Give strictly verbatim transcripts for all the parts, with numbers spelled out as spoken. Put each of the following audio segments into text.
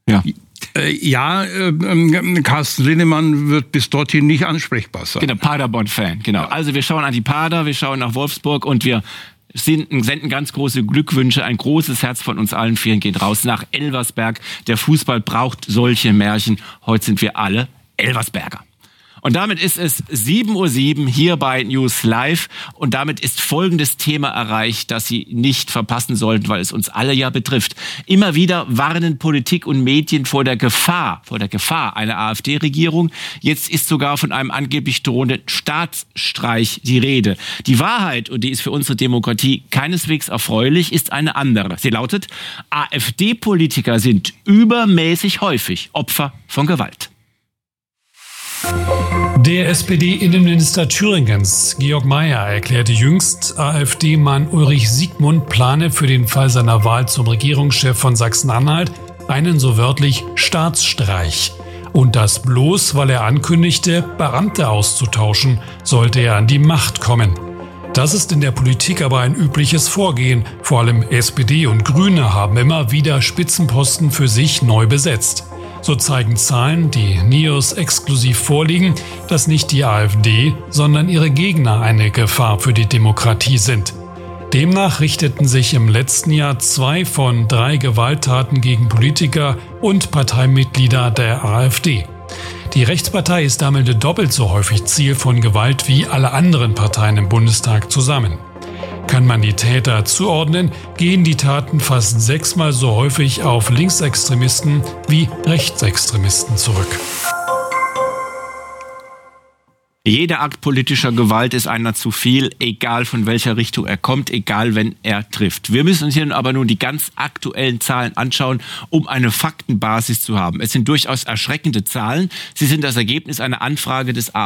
Ja. Ja, äh, Carsten Linnemann wird bis dorthin nicht ansprechbar sein. Genau, Paderborn-Fan, genau. Ja. Also wir schauen an die Pader, wir schauen nach Wolfsburg und wir senden ganz große Glückwünsche. Ein großes Herz von uns allen vieren geht raus nach Elversberg. Der Fußball braucht solche Märchen. Heute sind wir alle Elversberger. Und damit ist es sieben Uhr sieben hier bei News Live. Und damit ist folgendes Thema erreicht, das Sie nicht verpassen sollten, weil es uns alle ja betrifft. Immer wieder warnen Politik und Medien vor der Gefahr, vor der Gefahr einer AfD-Regierung. Jetzt ist sogar von einem angeblich drohenden Staatsstreich die Rede. Die Wahrheit, und die ist für unsere Demokratie keineswegs erfreulich, ist eine andere. Sie lautet, AfD-Politiker sind übermäßig häufig Opfer von Gewalt. Der S P D-Innenminister Thüringens, Georg Mayer, erklärte jüngst, AfD-Mann Ulrich Siegmund plane für den Fall seiner Wahl zum Regierungschef von Sachsen-Anhalt einen so wörtlich Staatsstreich. Und das bloß, weil er ankündigte, Beamte auszutauschen, sollte er an die Macht kommen. Das ist in der Politik aber ein übliches Vorgehen. Vor allem S P D und Grüne haben immer wieder Spitzenposten für sich neu besetzt. So zeigen Zahlen, die Nios exklusiv vorliegen, dass nicht die AfD, sondern ihre Gegner eine Gefahr für die Demokratie sind. Demnach richteten sich im letzten Jahr zwei von drei Gewalttaten gegen Politiker und Parteimitglieder der AfD. Die Rechtspartei ist damit doppelt so häufig Ziel von Gewalt wie alle anderen Parteien im Bundestag zusammen. Kann man die Täter zuordnen, gehen die Taten fast sechsmal so häufig auf Linksextremisten wie Rechtsextremisten zurück. Jeder Akt politischer Gewalt ist einer zu viel, egal von welcher Richtung er kommt, egal wenn er trifft. Wir müssen uns hier aber nun die ganz aktuellen Zahlen anschauen, um eine Faktenbasis zu haben. Es sind durchaus erschreckende Zahlen. Sie sind das Ergebnis einer Anfrage des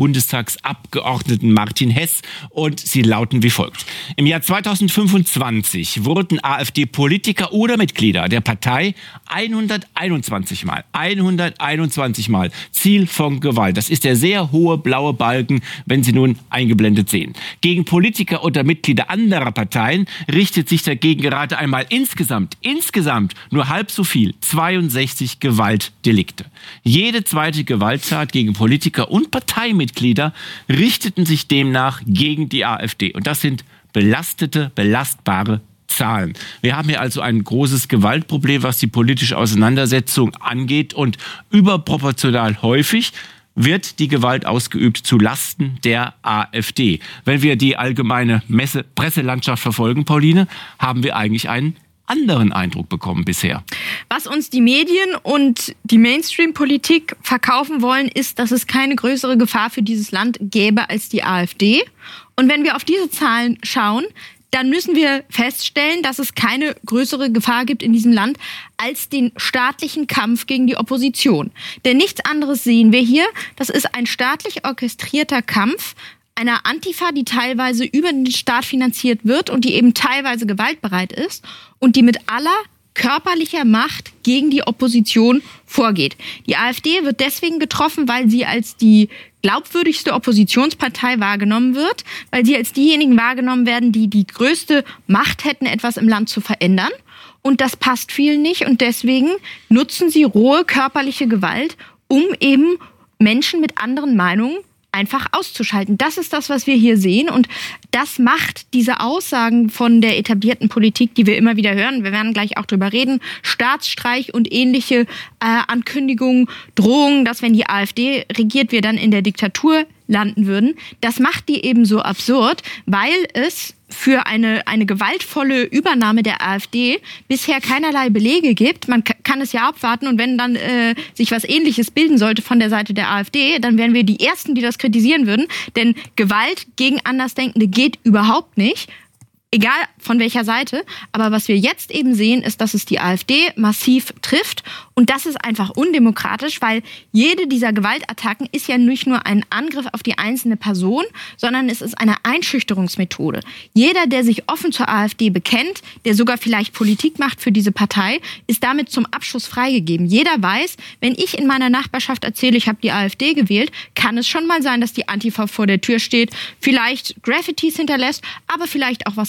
AfD-Bundestagsabgeordneten Martin Hess und sie lauten wie folgt. Im Jahr zweitausendfünfundzwanzig wurden AfD-Politiker oder Mitglieder der Partei hunderteinundzwanzig Mal, hunderteinundzwanzig Mal Ziel von Gewalt. Das ist der sehr hohe blaue Balken, wenn Sie nun eingeblendet sehen. Gegen Politiker oder Mitglieder anderer Parteien richtet sich dagegen gerade einmal insgesamt, insgesamt nur halb so viel, zweiundsechzig Gewaltdelikte. Jede zweite Gewalttat gegen Politiker und Parteimitglieder richteten sich demnach gegen die AfD. Und das sind belastete, belastbare Zahlen. Wir haben hier also ein großes Gewaltproblem, was die politische Auseinandersetzung angeht und überproportional häufig wird die Gewalt ausgeübt zu Lasten der AfD. Wenn wir die allgemeine Messe- Presselandschaft verfolgen, Pauline, haben wir eigentlich einen anderen Eindruck bekommen bisher. Was uns die Medien und die Mainstream-Politik verkaufen wollen, ist, dass es keine größere Gefahr für dieses Land gäbe als die AfD. Und wenn wir auf diese Zahlen schauen, dann müssen wir feststellen, dass es keine größere Gefahr gibt in diesem Land als den staatlichen Kampf gegen die Opposition. Denn nichts anderes sehen wir hier. Das ist ein staatlich orchestrierter Kampf einer Antifa, die teilweise über den Staat finanziert wird und die eben teilweise gewaltbereit ist und die mit aller körperlicher Macht gegen die Opposition vorgeht. Die AfD wird deswegen getroffen, weil sie als die glaubwürdigste Oppositionspartei wahrgenommen wird, weil sie als diejenigen wahrgenommen werden, die die größte Macht hätten, etwas im Land zu verändern. Und das passt vielen nicht und deswegen nutzen sie rohe körperliche Gewalt, um eben Menschen mit anderen Meinungen einfach auszuschalten. Das ist das, was wir hier sehen und das macht diese Aussagen von der etablierten Politik, die wir immer wieder hören, wir werden gleich auch drüber reden, Staatsstreich und ähnliche äh, Ankündigungen, Drohungen, dass wenn die AfD regiert, wir dann in der Diktatur landen würden. Das macht die eben so absurd, weil es für eine, eine gewaltvolle Übernahme der AfD bisher keinerlei Belege gibt. Man k- kann es ja abwarten und wenn dann äh, sich was Ähnliches bilden sollte von der Seite der AfD, dann wären wir die Ersten, die das kritisieren würden. Denn Gewalt gegen Andersdenkende geht überhaupt nicht. Egal von welcher Seite. Aber was wir jetzt eben sehen, ist, dass es die AfD massiv trifft. Und das ist einfach undemokratisch, weil jede dieser Gewaltattacken ist ja nicht nur ein Angriff auf die einzelne Person, sondern es ist eine Einschüchterungsmethode. Jeder, der sich offen zur AfD bekennt, der sogar vielleicht Politik macht für diese Partei, ist damit zum Abschuss freigegeben. Jeder weiß, wenn ich in meiner Nachbarschaft erzähle, ich habe die AfD gewählt, kann es schon mal sein, dass die Antifa vor der Tür steht, vielleicht Graffitis hinterlässt, aber vielleicht auch was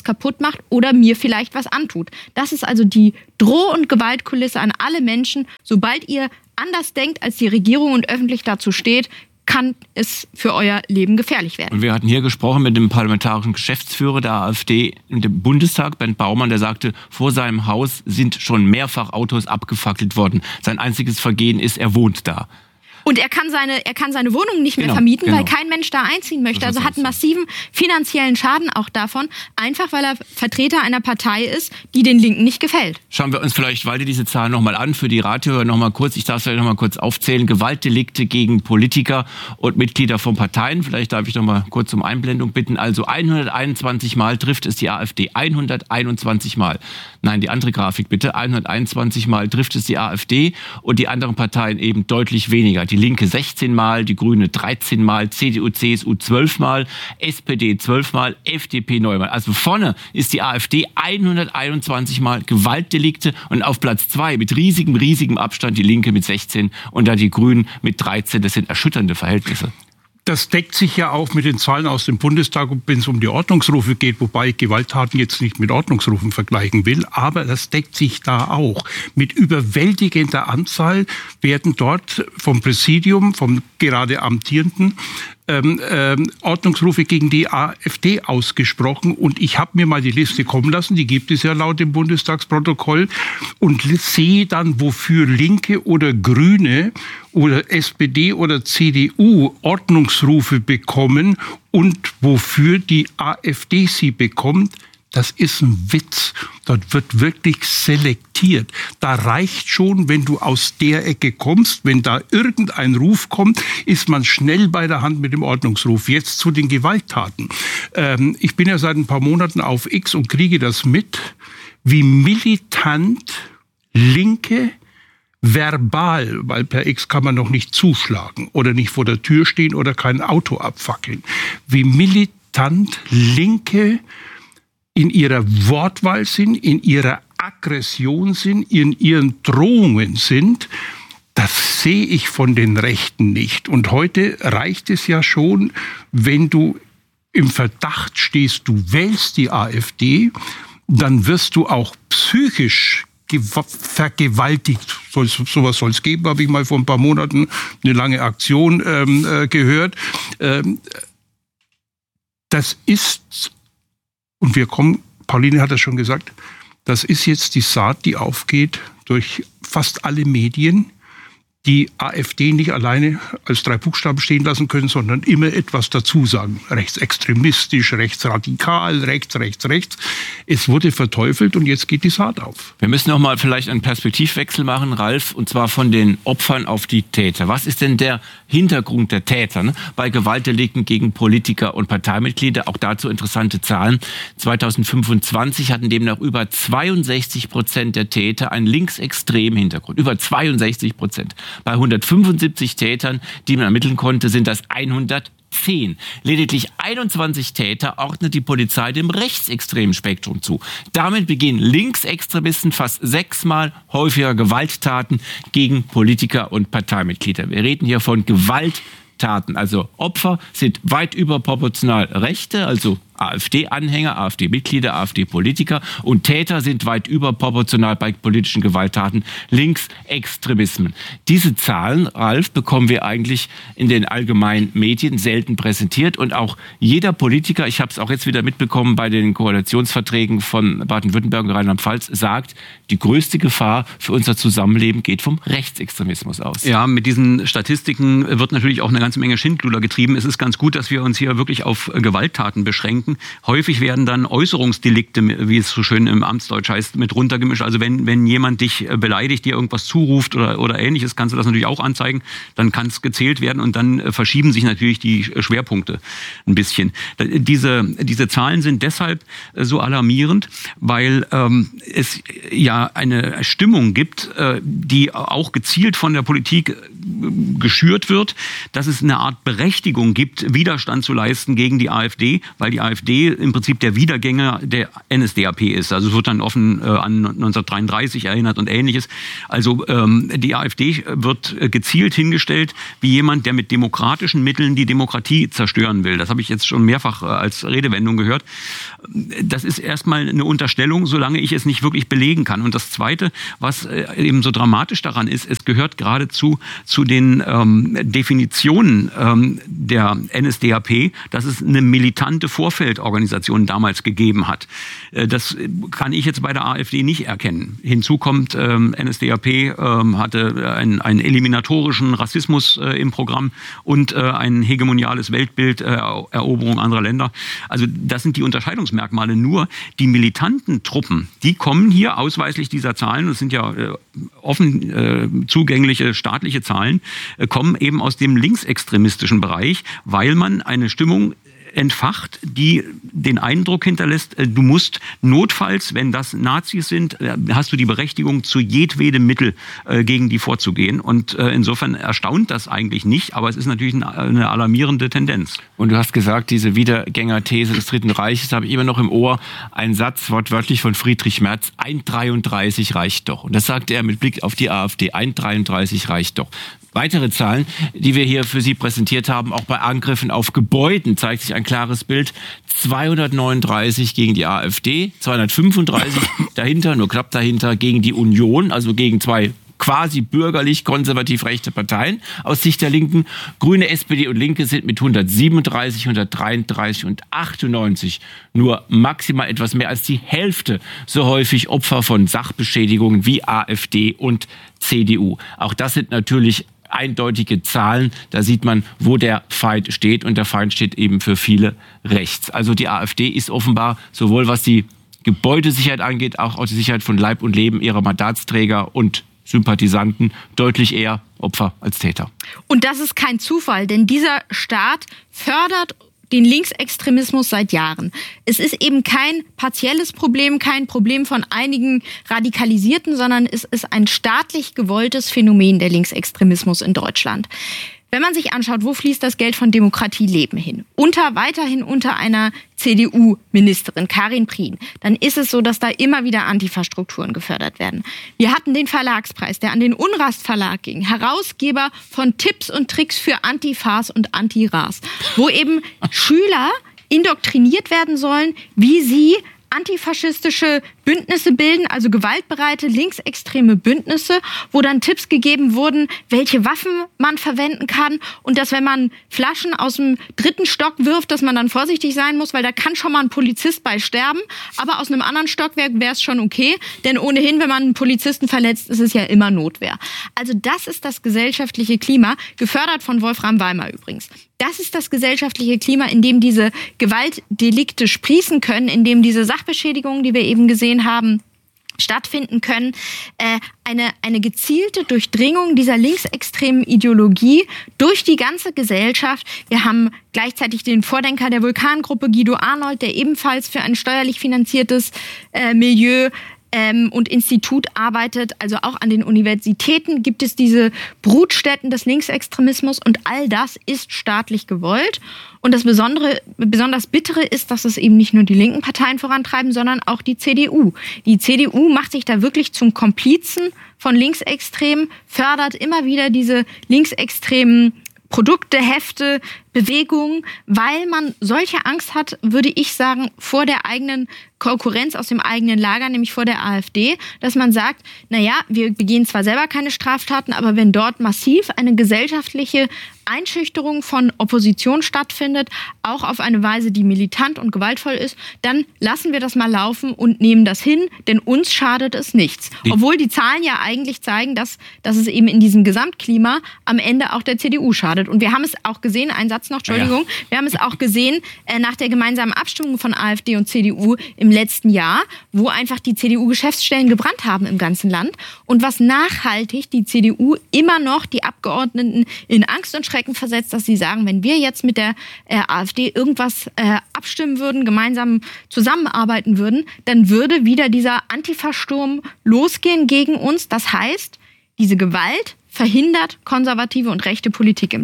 kaputt macht oder mir vielleicht was antut. Das ist also die Droh- und Gewaltkulisse an alle Menschen. Sobald ihr anders denkt, als die Regierung und öffentlich dazu steht, kann es für euer Leben gefährlich werden. Und wir hatten hier gesprochen mit dem parlamentarischen Geschäftsführer der AfD im Bundestag, Bernd Baumann, der sagte, vor seinem Haus sind schon mehrfach Autos abgefackelt worden. Sein einziges Vergehen ist, er wohnt da. Und er kann seine, er kann seine Wohnung nicht mehr genau, vermieten, genau. weil kein Mensch da einziehen möchte. Also hat einen massiven finanziellen Schaden auch davon, einfach weil er Vertreter einer Partei ist, die den Linken nicht gefällt. Schauen wir uns vielleicht weiter diese Zahlen nochmal an. Für die Radiohörer nochmal kurz, ich darf es vielleicht nochmal kurz aufzählen. Gewaltdelikte gegen Politiker und Mitglieder von Parteien. Vielleicht darf ich nochmal kurz um Einblendung bitten. Also hunderteinundzwanzig Mal trifft es die AfD. hunderteinundzwanzig Mal. Nein, die andere Grafik bitte. hunderteinundzwanzig Mal trifft es die AfD und die anderen Parteien eben deutlich weniger. Die Linke sechzehn Mal, die Grüne dreizehn Mal, C D U, C S U zwölf Mal, S P D zwölf Mal, F D P neun Mal. Also vorne ist die AfD hunderteinundzwanzig Mal Gewaltdelikte und auf Platz zwei mit riesigem, riesigem Abstand die Linke mit sechzehn und dann die Grünen mit dreizehn. Das sind erschütternde Verhältnisse. Das deckt sich ja auch mit den Zahlen aus dem Bundestag, wenn es um die Ordnungsrufe geht, wobei ich Gewalttaten jetzt nicht mit Ordnungsrufen vergleichen will, aber das deckt sich da auch. Mit überwältigender Anzahl werden dort vom Präsidium, vom gerade amtierenden, ähm, ähm, Ordnungsrufe gegen die AfD ausgesprochen. Und ich habe mir mal die Liste kommen lassen, die gibt es ja laut dem Bundestagsprotokoll, und sehe dann, wofür Linke oder Grüne oder S P D oder C D U Ordnungsrufe bekommen und wofür die AfD sie bekommt. Das ist ein Witz. Dort wird wirklich selektiert. Da reicht schon, wenn du aus der Ecke kommst, wenn da irgendein Ruf kommt, ist man schnell bei der Hand mit dem Ordnungsruf. Jetzt zu den Gewalttaten. Ähm, ich bin ja seit ein paar Monaten auf X und kriege das mit, wie militant Linke verbal, weil per X kann man noch nicht zuschlagen oder nicht vor der Tür stehen oder kein Auto abfackeln, wie militant Linke in ihrer Wortwahl sind, in ihrer Aggression sind, in ihren Drohungen sind, das sehe ich von den Rechten nicht. Und heute reicht es ja schon, wenn du im Verdacht stehst, du wählst die AfD, dann wirst du auch psychisch vergewaltigt. So, sowas soll es geben, habe ich mal vor ein paar Monaten eine lange Aktion ähm, äh, gehört. Ähm, das ist, und wir kommen, Pauline hat das schon gesagt, das ist jetzt die Saat, die aufgeht durch fast alle Medien, die AfD nicht alleine als drei Buchstaben stehen lassen können, sondern immer etwas dazu sagen. Rechtsextremistisch, rechtsradikal, rechts, rechts, rechts. Es wurde verteufelt und jetzt geht die Saat auf. Wir müssen noch mal vielleicht einen Perspektivwechsel machen, Ralf, und zwar von den Opfern auf die Täter. Was ist denn der Hintergrund der Täter, ne? Bei Gewaltdelikten gegen Politiker und Parteimitglieder? Auch dazu interessante Zahlen. zweitausendfünfundzwanzig hatten demnach über zweiundsechzig Prozent der Täter einen linksextremen Hintergrund. Über zweiundsechzig Prozent. Bei hundertfünfundsiebzig Tätern, die man ermitteln konnte, sind das hundertzehn. Lediglich einundzwanzig Täter ordnet die Polizei dem rechtsextremen Spektrum zu. Damit begehen Linksextremisten fast sechsmal häufiger Gewalttaten gegen Politiker und Parteimitglieder. Wir reden hier von Gewalttaten. Also Opfer sind weit überproportional Rechte, also AfD-Anhänger, AfD-Mitglieder, AfD-Politiker, und Täter sind weit überproportional bei politischen Gewalttaten Linksextremismen. Diese Zahlen, Ralf, bekommen wir eigentlich in den allgemeinen Medien selten präsentiert, und auch jeder Politiker, ich habe es auch jetzt wieder mitbekommen bei den Koalitionsverträgen von Baden-Württemberg und Rheinland-Pfalz, sagt, die größte Gefahr für unser Zusammenleben geht vom Rechtsextremismus aus. Ja, mit diesen Statistiken wird natürlich auch eine ganze Menge Schindluder getrieben. Es ist ganz gut, dass wir uns hier wirklich auf Gewalttaten beschränken. Häufig werden dann Äußerungsdelikte, wie es so schön im Amtsdeutsch heißt, mit runtergemischt. Also wenn, wenn jemand dich beleidigt, dir irgendwas zuruft oder, oder Ähnliches, kannst du das natürlich auch anzeigen. Dann kann es gezählt werden und dann verschieben sich natürlich die Schwerpunkte ein bisschen. Diese, diese Zahlen sind deshalb so alarmierend, weil ähm, es ja eine Stimmung gibt, äh, die auch gezielt von der Politik geschürt wird, dass es eine Art Berechtigung gibt, Widerstand zu leisten gegen die AfD, weil die AfD AfD im Prinzip der Wiedergänger der N S D A P ist. Also es wird dann offen äh, an neunzehnhundertdreiunddreißig erinnert und Ähnliches. Also ähm, die AfD wird äh, gezielt hingestellt wie jemand, der mit demokratischen Mitteln die Demokratie zerstören will. Das habe ich jetzt schon mehrfach äh, als Redewendung gehört. Das ist erstmal eine Unterstellung, solange ich es nicht wirklich belegen kann. Und das Zweite, was äh, eben so dramatisch daran ist, es gehört geradezu zu den ähm, Definitionen ähm, der N S D A P, dass es eine militante Vorfeldorganisation damals gegeben hat. Äh, das kann ich jetzt bei der AfD nicht erkennen. Hinzu kommt, ähm, N S D A P ähm, hatte einen, einen eliminatorischen Rassismus äh, im Programm und äh, ein hegemoniales Weltbild, äh, Eroberung anderer Länder. Also das sind die Unterscheidungsmerkmale. Nur die militanten Truppen, die kommen hier ausweislich dieser Zahlen, das sind ja äh, offen äh, zugängliche staatliche Zahlen, äh, kommen eben aus dem linksextremistischen Bereich, weil man eine Stimmung entfacht, die den Eindruck hinterlässt, du musst notfalls, wenn das Nazis sind, hast du die Berechtigung, zu jedwedem Mittel äh, gegen die vorzugehen. Und äh, insofern erstaunt das eigentlich nicht, aber es ist natürlich eine, eine alarmierende Tendenz. Und du hast gesagt, diese Wiedergängerthese des Dritten Reiches, habe ich immer noch im Ohr, ein Satz wortwörtlich von Friedrich Merz, ein dreiunddreißig reicht doch. Und das sagte er mit Blick auf die AfD, ein dreiunddreißig reicht doch. Weitere Zahlen, die wir hier für Sie präsentiert haben, auch bei Angriffen auf Gebäuden, zeigt sich ein klares Bild. zweihundertneununddreißig gegen die AfD, zweihundertfünfunddreißig dahinter, nur knapp dahinter, gegen die Union, also gegen zwei quasi bürgerlich-konservativ rechte Parteien aus Sicht der Linken. Grüne, S P D und Linke sind mit hundertsiebenunddreißig, hundertdreiunddreißig und achtundneunzig nur maximal etwas mehr als die Hälfte so häufig Opfer von Sachbeschädigungen wie AfD und C D U. Auch das sind natürlich eindeutige Zahlen. Da sieht man, wo der Feind steht. Und der Feind steht eben für viele rechts. Also die AfD ist offenbar sowohl was die Gebäudesicherheit angeht, auch die Sicherheit von Leib und Leben ihrer Mandatsträger und Sympathisanten deutlich eher Opfer als Täter. Und das ist kein Zufall, denn dieser Staat fördert den Linksextremismus seit Jahren. Es ist eben kein partielles Problem, kein Problem von einigen Radikalisierten, sondern es ist ein staatlich gewolltes Phänomen, der Linksextremismus in Deutschland. Wenn man sich anschaut, wo fließt das Geld von Demokratie Leben hin? Unter, weiterhin unter einer C D U-Ministerin, Karin Prien, dann ist es so, dass da immer wieder Antifa-Strukturen gefördert werden. Wir hatten den Verlagspreis, der an den Unrast Verlag ging, Herausgeber von Tipps und Tricks für Antifas und Antiras, wo eben Schüler indoktriniert werden sollen, wie sie antifaschistische Bündnisse bilden, also gewaltbereite, linksextreme Bündnisse, wo dann Tipps gegeben wurden, welche Waffen man verwenden kann und dass, wenn man Flaschen aus dem dritten Stock wirft, dass man dann vorsichtig sein muss, weil da kann schon mal ein Polizist bei sterben, aber aus einem anderen Stockwerk wäre es schon okay, denn ohnehin, wenn man einen Polizisten verletzt, ist es ja immer Notwehr. Also das ist das gesellschaftliche Klima, gefördert von Wolfram Weimar übrigens. Das ist das gesellschaftliche Klima, in dem diese Gewaltdelikte sprießen können, in dem diese Sachbeschädigungen, die wir eben gesehen haben, stattfinden können. Äh, eine, eine gezielte Durchdringung dieser linksextremen Ideologie durch die ganze Gesellschaft. Wir haben gleichzeitig den Vordenker der Vulkangruppe, Guido Arnold, der ebenfalls für ein steuerlich finanziertes äh, Milieu Ähm, und Institut arbeitet, also auch an den Universitäten gibt es diese Brutstätten des Linksextremismus und all das ist staatlich gewollt. Und das Besondere, besonders Bittere ist, dass es eben nicht nur die linken Parteien vorantreiben, sondern auch die C D U. Die C D U macht sich da wirklich zum Komplizen von Linksextremen, fördert immer wieder diese linksextremen Produkte, Hefte, Bewegungen, weil man solche Angst hat, würde ich sagen, vor der eigenen Konkurrenz aus dem eigenen Lager, nämlich vor der AfD, dass man sagt, naja, wir begehen zwar selber keine Straftaten, aber wenn dort massiv eine gesellschaftliche Einschüchterung von Opposition stattfindet, auch auf eine Weise, die militant und gewaltvoll ist, dann lassen wir das mal laufen und nehmen das hin, denn uns schadet es nichts. Die Obwohl die Zahlen ja eigentlich zeigen, dass, dass es eben in diesem Gesamtklima am Ende auch der C D U schadet. Und wir haben es auch gesehen, ein Satz noch, Entschuldigung, ja. wir haben es auch gesehen äh, nach der gemeinsamen Abstimmung von AfD und C D U im letzten Jahr, wo einfach die C D U-Geschäftsstellen gebrannt haben im ganzen Land und was nachhaltig die C D U immer noch die Abgeordneten in Angst und Schrecken versetzt, dass sie sagen, wenn wir jetzt mit der äh, AfD irgendwas äh, abstimmen würden, gemeinsam zusammenarbeiten würden, dann würde wieder dieser Antifa-Sturm losgehen gegen uns. Das heißt, diese Gewalt verhindert konservative und rechte Politik im Land.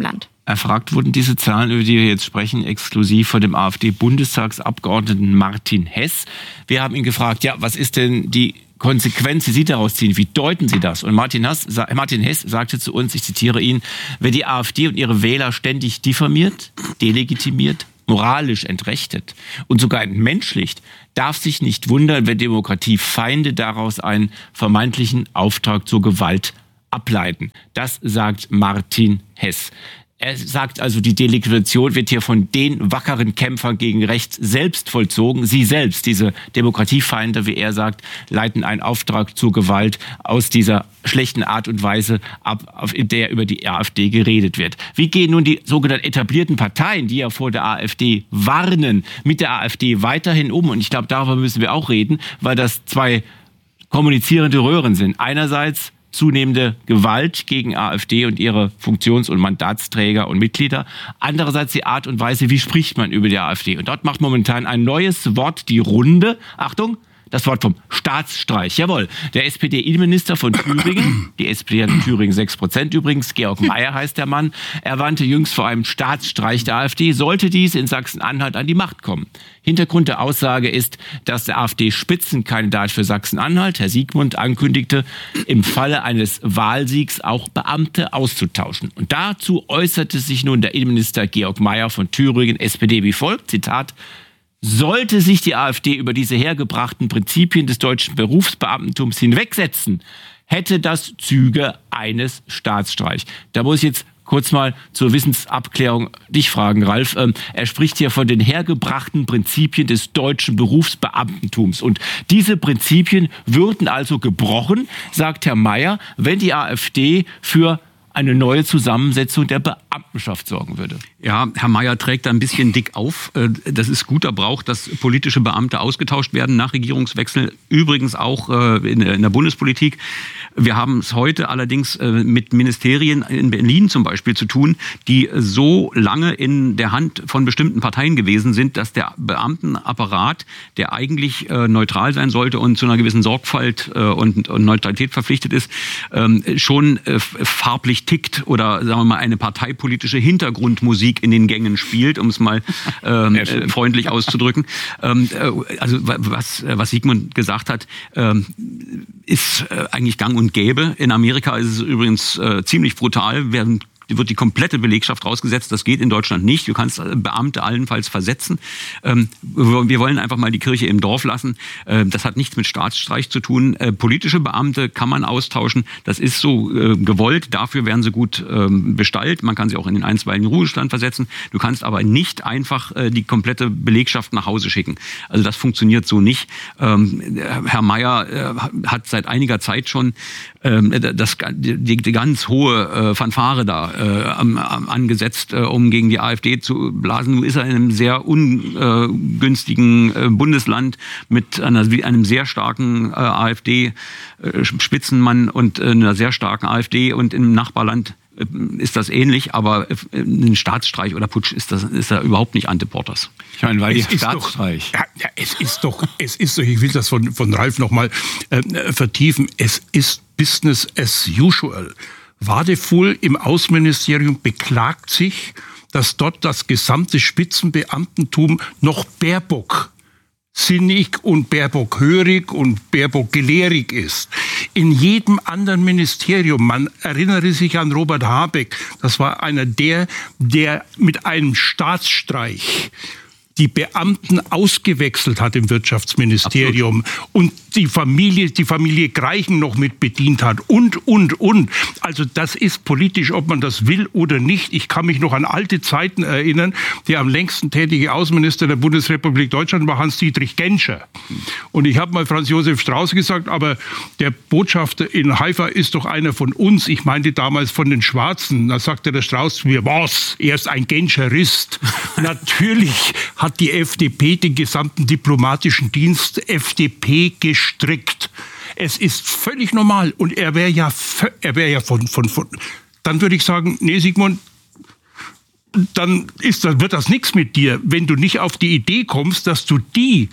Erfragt wurden diese Zahlen, über die wir jetzt sprechen, exklusiv von dem AfD-Bundestagsabgeordneten Martin Hess. Wir haben ihn gefragt, ja, was ist denn die Konsequenz, die Sie daraus ziehen? Wie deuten Sie das? Und Martin Hess, Martin Hess sagte zu uns, ich zitiere ihn, wer die AfD und ihre Wähler ständig diffamiert, delegitimiert, moralisch entrechtet und sogar entmenschlicht, darf sich nicht wundern, wenn Demokratiefeinde daraus einen vermeintlichen Auftrag zur Gewalt ableiten. Das sagt Martin Hess. Er sagt also, die Delegitimation wird hier von den wackeren Kämpfern gegen rechts selbst vollzogen. Sie selbst, diese Demokratiefeinde, wie er sagt, leiten einen Auftrag zur Gewalt aus dieser schlechten Art und Weise ab, in der über die AfD geredet wird. Wie gehen nun die sogenannten etablierten Parteien, die ja vor der AfD warnen, mit der AfD weiterhin um? Und ich glaube, darüber müssen wir auch reden, weil das zwei kommunizierende Röhren sind. Einerseits zunehmende Gewalt gegen AfD und ihre Funktions- und Mandatsträger und Mitglieder. Andererseits die Art und Weise, wie spricht man über die AfD. Und dort macht momentan ein neues Wort die Runde. Achtung, das Wort vom Staatsstreich. Jawohl, der S P D-Innenminister von Thüringen, die S P D hat in Thüringen sechs Prozent übrigens, Georg Mayer heißt der Mann, er warnte jüngst vor einem Staatsstreich der AfD, sollte dies in Sachsen-Anhalt an die Macht kommen. Hintergrund der Aussage ist, dass der AfD-Spitzenkandidat für Sachsen-Anhalt, Herr Siegmund, ankündigte, im Falle eines Wahlsiegs auch Beamte auszutauschen. Und dazu äußerte sich nun der Innenminister Georg Mayer von Thüringen, S P D, wie folgt, Zitat, sollte sich die AfD über diese hergebrachten Prinzipien des deutschen Berufsbeamtentums hinwegsetzen, hätte das Züge eines Staatsstreichs. Da muss ich jetzt kurz mal zur Wissensabklärung dich fragen, Ralf. Ähm, er spricht hier von den hergebrachten Prinzipien des deutschen Berufsbeamtentums. Und diese Prinzipien würden also gebrochen, sagt Herr Mayer, wenn die AfD für eine neue Zusammensetzung der Beamtenschaft sorgen würde. Ja, Herr Mayer trägt da ein bisschen dick auf. Das ist guter Brauch, dass politische Beamte ausgetauscht werden nach Regierungswechsel. Übrigens auch in der Bundespolitik. Wir haben es heute allerdings mit Ministerien in Berlin zum Beispiel zu tun, die so lange in der Hand von bestimmten Parteien gewesen sind, dass der Beamtenapparat, der eigentlich neutral sein sollte und zu einer gewissen Sorgfalt und Neutralität verpflichtet ist, schon farblich tickt oder sagen wir mal eine parteipolitische Hintergrundmusik in den Gängen spielt, um es mal ähm, äh, freundlich auszudrücken. Ähm, äh, also was, was Siegmund gesagt hat, ähm, ist äh, eigentlich gang und gäbe. In Amerika ist es übrigens äh, ziemlich brutal. Werden wird die komplette Belegschaft rausgesetzt. Das geht in Deutschland nicht. Du kannst Beamte allenfalls versetzen. Wir wollen einfach mal die Kirche im Dorf lassen. Das hat nichts mit Staatsstreich zu tun. Politische Beamte kann man austauschen. Das ist so gewollt. Dafür werden sie gut bestallt. Man kann sie auch in den einstweiligen Ruhestand versetzen. Du kannst aber nicht einfach die komplette Belegschaft nach Hause schicken. Also das funktioniert so nicht. Herr Mayer hat seit einiger Zeit schon das, die, die ganz hohe Fanfare da Äh, angesetzt, äh, um gegen die AfD zu blasen. Nun ist er in einem sehr ungünstigen äh, Bundesland mit einer, einem sehr starken äh, AfD-Spitzenmann und äh, einer sehr starken AfD und im Nachbarland äh, ist das ähnlich, aber äh, ein Staatsstreich oder Putsch ist das ist da überhaupt nicht Ante Portas. Ich meine, weil es die Staatsstreich. Doch, ja, ja, es ist doch, es ist doch, ich will das von, von Ralf nochmal äh, vertiefen, es ist Business as usual. Wadefuhl im Außenministerium beklagt sich, dass dort das gesamte Spitzenbeamtentum noch Baerbock sinnig und Baerbock hörig und Baerbock gelehrig ist. In jedem anderen Ministerium, man erinnere sich an Robert Habeck, das war einer der, der mit einem Staatsstreich die Beamten ausgewechselt hat im Wirtschaftsministerium. Absolut. Und die Familie, die Familie Greichen noch mit bedient hat und, und, und. Also das ist politisch, ob man das will oder nicht. Ich kann mich noch an alte Zeiten erinnern. Der am längsten tätige Außenminister der Bundesrepublik Deutschland war Hans-Dietrich Genscher. Und ich habe mal Franz Josef Strauß gesagt, aber der Botschafter in Haifa ist doch einer von uns. Ich meinte damals von den Schwarzen. Da sagte der Strauß zu mir, was? Er ist ein Genscherist. Natürlich hat die F D P den gesamten diplomatischen Dienst F D P gestrickt. Es ist völlig normal. Und er wäre ja, er wäre ja von, von, von, dann würde ich sagen, nee, Sigmund, dann ist, dann wird das nichts mit dir, wenn du nicht auf die Idee kommst, dass du die,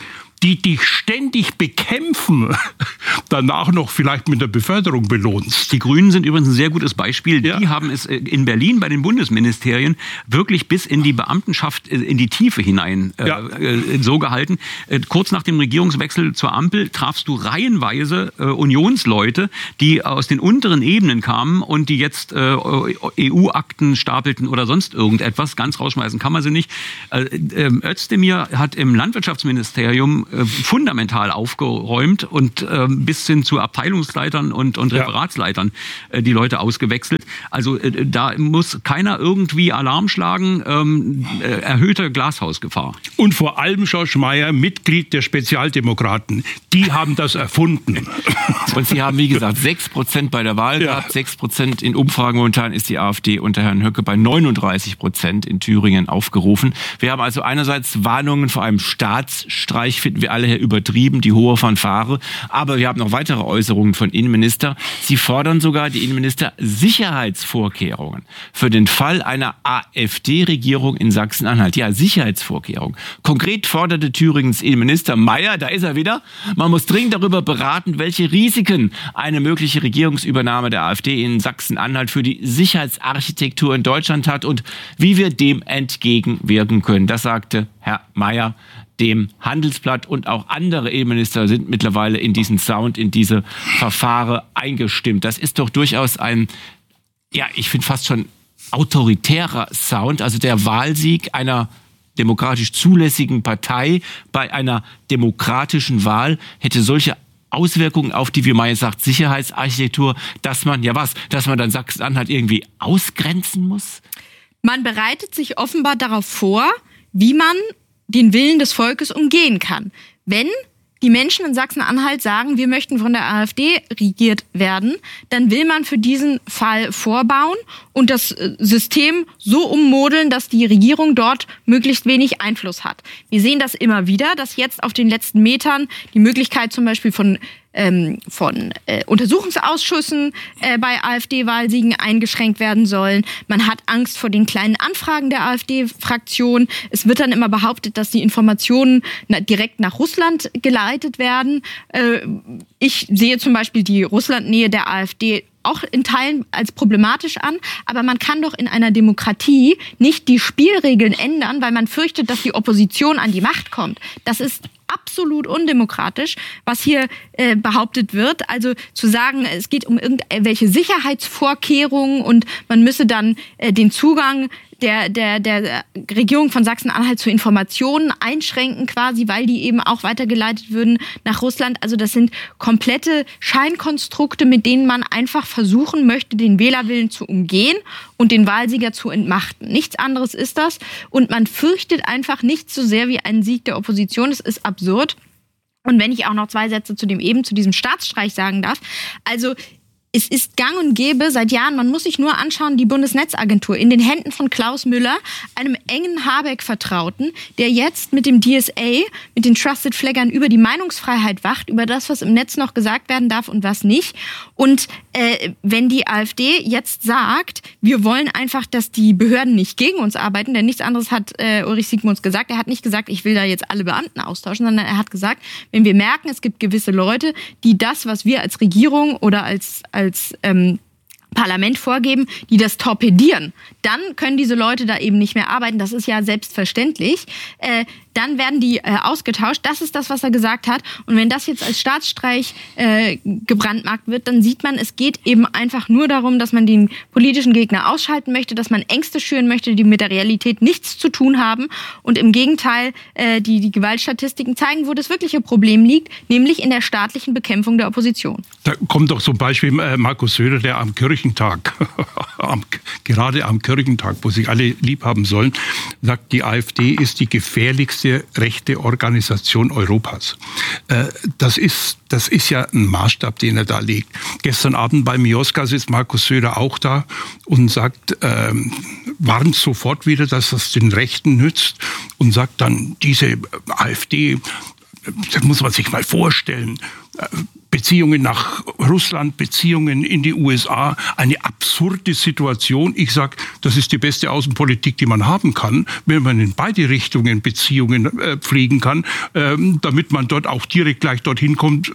die dich ständig bekämpfen, danach noch vielleicht mit der Beförderung belohnst. Die Grünen sind übrigens ein sehr gutes Beispiel. Ja. Die haben es in Berlin bei den Bundesministerien wirklich bis in die Beamtenschaft, in die Tiefe hinein ja. äh, so gehalten. Äh, kurz nach dem Regierungswechsel zur Ampel trafst du reihenweise äh, Unionsleute, die aus den unteren Ebenen kamen und die jetzt äh, E U-Akten stapelten oder sonst irgendetwas. Ganz rausschmeißen kann man sie nicht. Äh, äh, Özdemir hat im Landwirtschaftsministerium äh, fundamental aufgeräumt und äh, bis hin zu Abteilungsleitern und, und Referatsleitern äh, die Leute ausgewechselt. Also äh, da muss keiner irgendwie Alarm schlagen. Ähm, äh, erhöhte Glashausgefahr. Und vor allem Schorsch Meier, Mitglied der Spezialdemokraten. Die haben das erfunden. Und sie haben, wie gesagt, sechs Prozent bei der Wahl gehabt, ja. sechs Prozent in Umfragen. Momentan ist die AfD unter Herrn Höcke bei neununddreißig Prozent in Thüringen aufgerufen. Wir haben also einerseits Warnungen vor einem Staatsstreich, finden wir alle hier übertrieben, die hohe Fanfare. Aber wir haben noch weitere Äußerungen von Innenminister. Sie fordern sogar, die Innenminister, Sicherheitsvorkehrungen für den Fall einer AfD-Regierung in Sachsen-Anhalt. Ja, Sicherheitsvorkehrungen. Konkret forderte Thüringens Innenminister Meier, da ist er wieder, man muss dringend darüber beraten, welche Risiken eine mögliche Regierungsübernahme der AfD in Sachsen-Anhalt für die Sicherheitsarchitektur in Deutschland hat und wie wir dem entgegenwirken können. Das sagte Herr Meier dem Handelsblatt, und auch andere Innenminister sind mittlerweile in diesen Sound, in diese Verfahren eingestimmt. Das ist doch durchaus ein, ja, ich finde fast schon autoritärer Sound, also der Wahlsieg einer demokratisch zulässigen Partei bei einer demokratischen Wahl hätte solche Auswirkungen auf die, wie Meier sagt, Sicherheitsarchitektur, dass man, ja was, dass man dann Sachsen-Anhalt irgendwie ausgrenzen muss? Man bereitet sich offenbar darauf vor, wie man den Willen des Volkes umgehen kann. Wenn die Menschen in Sachsen-Anhalt sagen, wir möchten von der AfD regiert werden, dann will man für diesen Fall vorbauen und das System so ummodeln, dass die Regierung dort möglichst wenig Einfluss hat. Wir sehen das immer wieder, dass jetzt auf den letzten Metern die Möglichkeit zum Beispiel von ähm, von äh, Untersuchungsausschüssen äh, bei AfD-Wahlsiegen eingeschränkt werden sollen. Man hat Angst vor den kleinen Anfragen der AfD-Fraktion. Es wird dann immer behauptet, dass die Informationen na, direkt nach Russland geleitet werden. Äh, ich sehe zum Beispiel die Russlandnähe der AfD auch in Teilen als problematisch an, aber man kann doch in einer Demokratie nicht die Spielregeln ändern, weil man fürchtet, dass die Opposition an die Macht kommt. Das ist absolut undemokratisch, was hier äh, behauptet wird. Also zu sagen, es geht um irgendwelche Sicherheitsvorkehrungen und man müsse dann äh, den Zugang der, der, der Regierung von Sachsen-Anhalt zu Informationen einschränken quasi, weil die eben auch weitergeleitet würden nach Russland. Also das sind komplette Scheinkonstrukte, mit denen man einfach versuchen möchte, den Wählerwillen zu umgehen und den Wahlsieger zu entmachten. Nichts anderes ist das. Und man fürchtet einfach nicht so sehr wie einen Sieg der Opposition. Es ist absurd. Und wenn ich auch noch zwei Sätze zu dem eben, zu diesem Staatsstreich sagen darf. Also es ist gang und gäbe seit Jahren, man muss sich nur anschauen, die Bundesnetzagentur in den Händen von Klaus Müller, einem engen Habeck-Vertrauten, der jetzt mit dem D S A, mit den Trusted Flaggern über die Meinungsfreiheit wacht, über das, was im Netz noch gesagt werden darf und was nicht. Und äh, wenn die AfD jetzt sagt, wir wollen einfach, dass die Behörden nicht gegen uns arbeiten, denn nichts anderes hat äh, Ulrich Siegmunds gesagt. Er hat nicht gesagt, ich will da jetzt alle Beamten austauschen, sondern er hat gesagt, wenn wir merken, es gibt gewisse Leute, die das, was wir als Regierung oder als, als als ähm, Parlament vorgeben, die das torpedieren, dann können diese Leute da eben nicht mehr arbeiten. Das ist ja selbstverständlich. Äh, dann werden die äh, ausgetauscht. Das ist das, was er gesagt hat. Und wenn das jetzt als Staatsstreich äh, gebrandmarkt wird, dann sieht man, es geht eben einfach nur darum, dass man den politischen Gegner ausschalten möchte, dass man Ängste schüren möchte, die mit der Realität nichts zu tun haben. Und im Gegenteil, äh, die, die Gewaltstatistiken zeigen, wo das wirkliche Problem liegt, nämlich in der staatlichen Bekämpfung der Opposition. Da kommt doch zum Beispiel äh, Markus Söder, der am Kirchentag, am, gerade am Kirchentag, wo sich alle lieb haben sollen, sagt, die AfD ist die gefährlichste rechte Organisation Europas. Äh, das ist, das ist ja ein Maßstab, den er da legt. Gestern Abend bei Mioska sitzt Markus Söder auch da und sagt, ähm, warnt sofort wieder, dass das den Rechten nützt und sagt dann, diese AfD, das muss man sich mal vorstellen, Beziehungen nach Russland, Beziehungen in die U S A, eine absurde Situation. Ich sage, das ist die beste Außenpolitik, die man haben kann, wenn man in beide Richtungen Beziehungen äh, pflegen kann, ähm, damit man dort auch direkt gleich dorthin kommt, äh,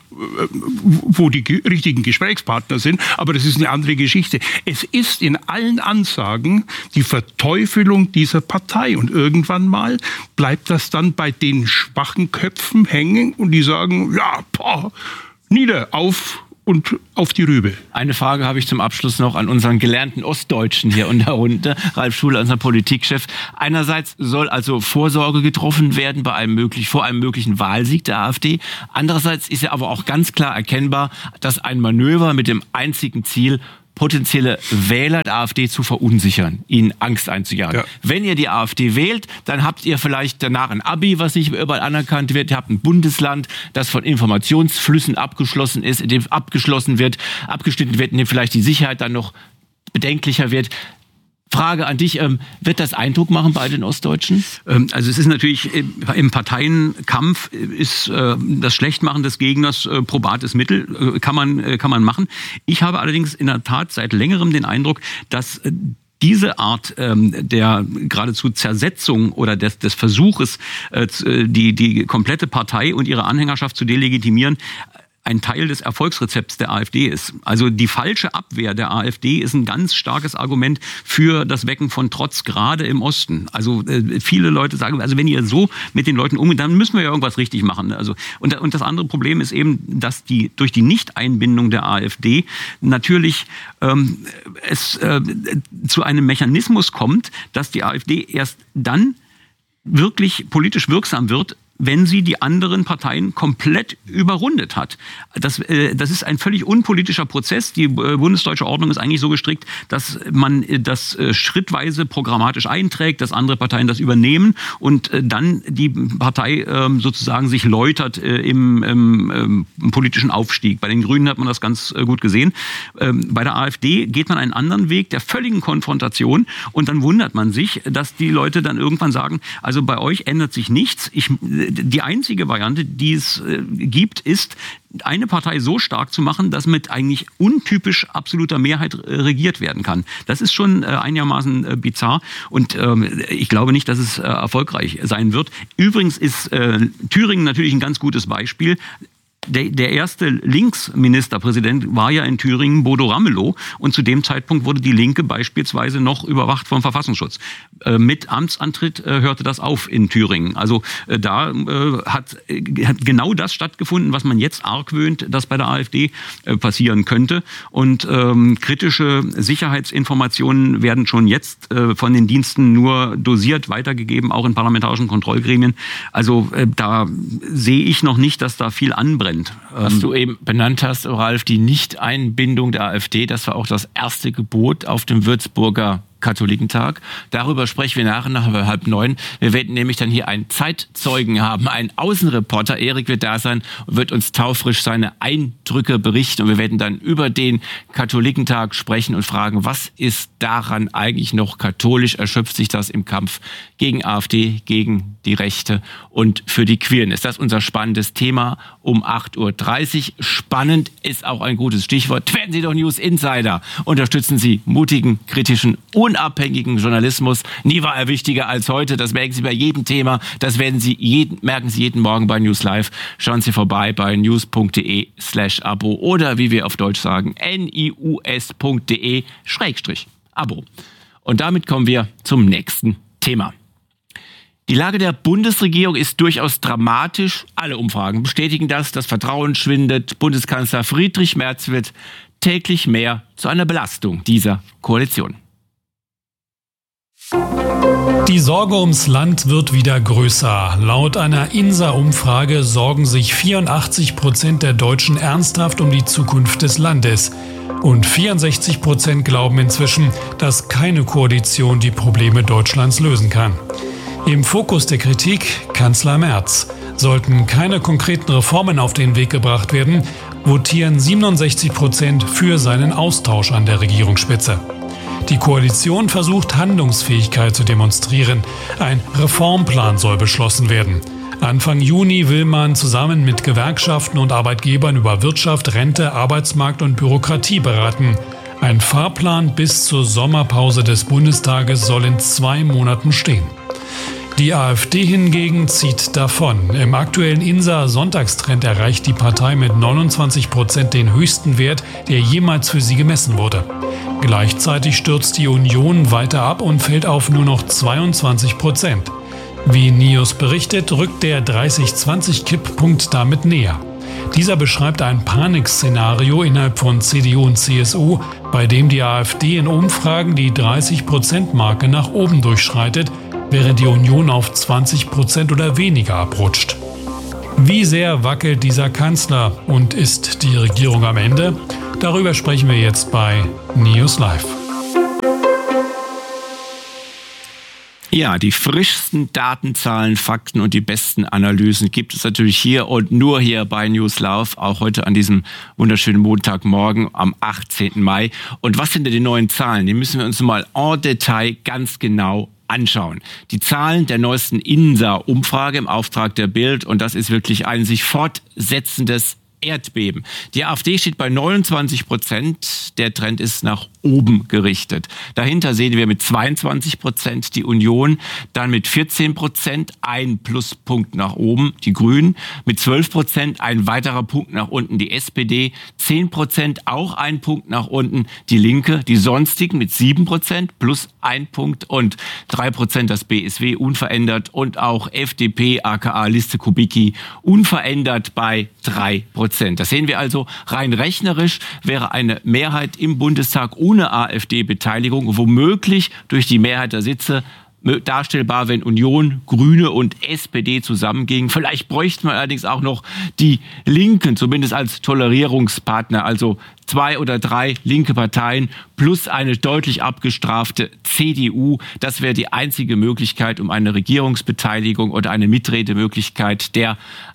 wo die ge- richtigen Gesprächspartner sind. Aber das ist eine andere Geschichte. Es ist in allen Ansagen die Verteufelung dieser Partei. Und irgendwann mal bleibt das dann bei den schwachen Köpfen hängen und die sagen, ja, boah, nieder, auf und auf die Rübe. Eine Frage habe ich zum Abschluss noch an unseren gelernten Ostdeutschen hier unter Runde, Ralf Schuler, unser Politikchef. Einerseits soll also Vorsorge getroffen werden bei einem möglich, vor einem möglichen Wahlsieg der AfD. Andererseits ist ja aber auch ganz klar erkennbar, dass ein Manöver mit dem einzigen Ziel, potenzielle Wähler der AfD zu verunsichern, ihnen Angst einzujagen. Ja. Wenn ihr die AfD wählt, dann habt ihr vielleicht danach ein Abi, was nicht überall anerkannt wird. Ihr habt ein Bundesland, das von Informationsflüssen abgeschlossen ist, in dem abgeschlossen wird, abgeschnitten wird, in dem vielleicht die Sicherheit dann noch bedenklicher wird. Frage an dich, ähm, wird das Eindruck machen bei den Ostdeutschen? Also es ist natürlich, im Parteienkampf ist äh, das Schlechtmachen des Gegners äh, probates Mittel, äh, kann man, äh, kann man machen. Ich habe allerdings in der Tat seit längerem den Eindruck, dass äh, diese Art ähm, der geradezu Zersetzung oder des, des Versuches, äh, die, die komplette Partei und ihre Anhängerschaft zu delegitimieren, ein Teil des Erfolgsrezepts der AfD ist. Also die falsche Abwehr der AfD ist ein ganz starkes Argument für das Wecken von Trotz, gerade im Osten. Also äh, viele Leute sagen, also wenn ihr so mit den Leuten umgeht, dann müssen wir ja irgendwas richtig machen. Also und, und das andere Problem ist eben, dass die durch die Nichteinbindung der AfD natürlich ähm, es äh, zu einem Mechanismus kommt, dass die AfD erst dann wirklich politisch wirksam wird, wenn sie die anderen Parteien komplett überrundet hat. Das, äh, das ist ein völlig unpolitischer Prozess. Die äh, bundesdeutsche Ordnung ist eigentlich so gestrickt, dass man äh, das äh, schrittweise programmatisch einträgt, dass andere Parteien das übernehmen und äh, dann die Partei äh, sozusagen sich läutert äh, im, im, im politischen Aufstieg. Bei den Grünen hat man das ganz äh, gut gesehen. Ähm, bei der AfD geht man einen anderen Weg der völligen Konfrontation und dann wundert man sich, dass die Leute dann irgendwann sagen, also bei euch ändert sich nichts. Ich Die einzige Variante, die es äh, gibt, ist, eine Partei so stark zu machen, dass mit eigentlich untypisch absoluter Mehrheit äh, regiert werden kann. Das ist schon äh, einigermaßen äh, bizarr und ähm, ich glaube nicht, dass es äh, erfolgreich sein wird. Übrigens ist äh, Thüringen natürlich ein ganz gutes Beispiel. Der, der erste Linksministerpräsident war ja in Thüringen Bodo Ramelow und zu dem Zeitpunkt wurde die Linke beispielsweise noch überwacht vom Verfassungsschutz. Äh, mit Amtsantritt äh, hörte das auf in Thüringen. Also äh, da äh, hat, äh, hat genau das stattgefunden, was man jetzt argwöhnt, dass bei der AfD äh, passieren könnte. Und ähm, kritische Sicherheitsinformationen werden schon jetzt äh, von den Diensten nur dosiert weitergegeben, auch in parlamentarischen Kontrollgremien. Also äh, da sehe ich noch nicht, dass da viel anbrennt. Was du eben benannt hast, Ralf, die Nichteinbindung der AfD, das war auch das erste Gebot auf dem Würzburger Katholikentag. Darüber sprechen wir nachher nach halb neun. Wir werden nämlich dann hier einen Zeitzeugen haben, einen Außenreporter. Erik wird da sein und wird uns taufrisch seine Eindrücke berichten. Und wir werden dann über den Katholikentag sprechen und fragen, was ist daran eigentlich noch katholisch? Erschöpft sich das im Kampf gegen AfD, gegen die Rechte und für die Queeren? Ist das unser spannendes Thema um acht Uhr dreißig? Spannend ist auch ein gutes Stichwort. Werden Sie doch News Insider. Unterstützen Sie mutigen, kritischen, unabhängigen Journalismus. Nie war er wichtiger als heute. Das merken Sie bei jedem Thema. Das werden Sie jeden, merken Sie jeden Morgen bei News Live. Schauen Sie vorbei bei news.de slash Abo oder wie wir auf Deutsch sagen, nius.de Schrägstrich Abo. Und damit kommen wir zum nächsten Thema. Die Lage der Bundesregierung ist durchaus dramatisch. Alle Umfragen bestätigen das. Das Vertrauen schwindet. Bundeskanzler Friedrich Merz wird täglich mehr zu einer Belastung dieser Koalition. Die Sorge ums Land wird wieder größer. Laut einer I N S A-Umfrage sorgen sich vierundachtzig Prozent der Deutschen ernsthaft um die Zukunft des Landes. Und vierundsechzig Prozent glauben inzwischen, dass keine Koalition die Probleme Deutschlands lösen kann. Im Fokus der Kritik Kanzler Merz. Sollten keine konkreten Reformen auf den Weg gebracht werden, votieren siebenundsechzig Prozent für seinen Austausch an der Regierungsspitze. Die Koalition versucht, Handlungsfähigkeit zu demonstrieren. Ein Reformplan soll beschlossen werden. Anfang Juni will man zusammen mit Gewerkschaften und Arbeitgebern über Wirtschaft, Rente, Arbeitsmarkt und Bürokratie beraten. Ein Fahrplan bis zur Sommerpause des Bundestages soll in zwei Monaten stehen. Die AfD hingegen zieht davon. Im aktuellen I N S A-Sonntagstrend erreicht die Partei mit neunundzwanzig Prozent den höchsten Wert, der jemals für sie gemessen wurde. Gleichzeitig stürzt die Union weiter ab und fällt auf nur noch zweiundzwanzig Prozent. Wie Nios berichtet, rückt der dreißig zwanzig Kipppunkt damit näher. Dieser beschreibt ein Panikszenario innerhalb von C D U und C S U, bei dem die AfD in Umfragen die dreißig Prozent Marke nach oben durchschreitet, während die Union auf zwanzig Prozent oder weniger abrutscht. Wie sehr wackelt dieser Kanzler und ist die Regierung am Ende? Darüber sprechen wir jetzt bei Nios Live. Ja, die frischsten Daten, Zahlen, Fakten und die besten Analysen gibt es natürlich hier und nur hier bei News Live, auch heute an diesem wunderschönen Montagmorgen am achtzehnten Mai. Und was sind denn die neuen Zahlen? Die müssen wir uns mal en Detail ganz genau anschauen. Die Zahlen der neuesten I N S A-Umfrage im Auftrag der Bild, und das ist wirklich ein sich fortsetzendes Erdbeben. Die AfD steht bei neunundzwanzig Prozent. Der Trend ist nach oben gerichtet. Dahinter sehen wir mit zweiundzwanzig Prozent die Union, dann mit vierzehn Prozent ein Pluspunkt nach oben die Grünen, mit zwölf Prozent ein weiterer Punkt nach unten die S P D, zehn Prozent auch ein Punkt nach unten die Linke, die Sonstigen mit sieben Prozent plus ein Punkt und drei Prozent das B S W unverändert und auch F D P aka Liste Kubicki unverändert bei drei Prozent. Das sehen wir also rein rechnerisch, wäre eine Mehrheit im Bundestag ohne AfD-Beteiligung womöglich durch die Mehrheit der Sitze darstellbar, wenn Union, Grüne und S P D zusammengingen. Vielleicht bräuchte man allerdings auch noch die Linken, zumindest als Tolerierungspartner, also zwei oder drei linke Parteien plus eine deutlich abgestrafte C D U. Das wäre die einzige Möglichkeit, um eine Regierungsbeteiligung oder eine Mitredemöglichkeit der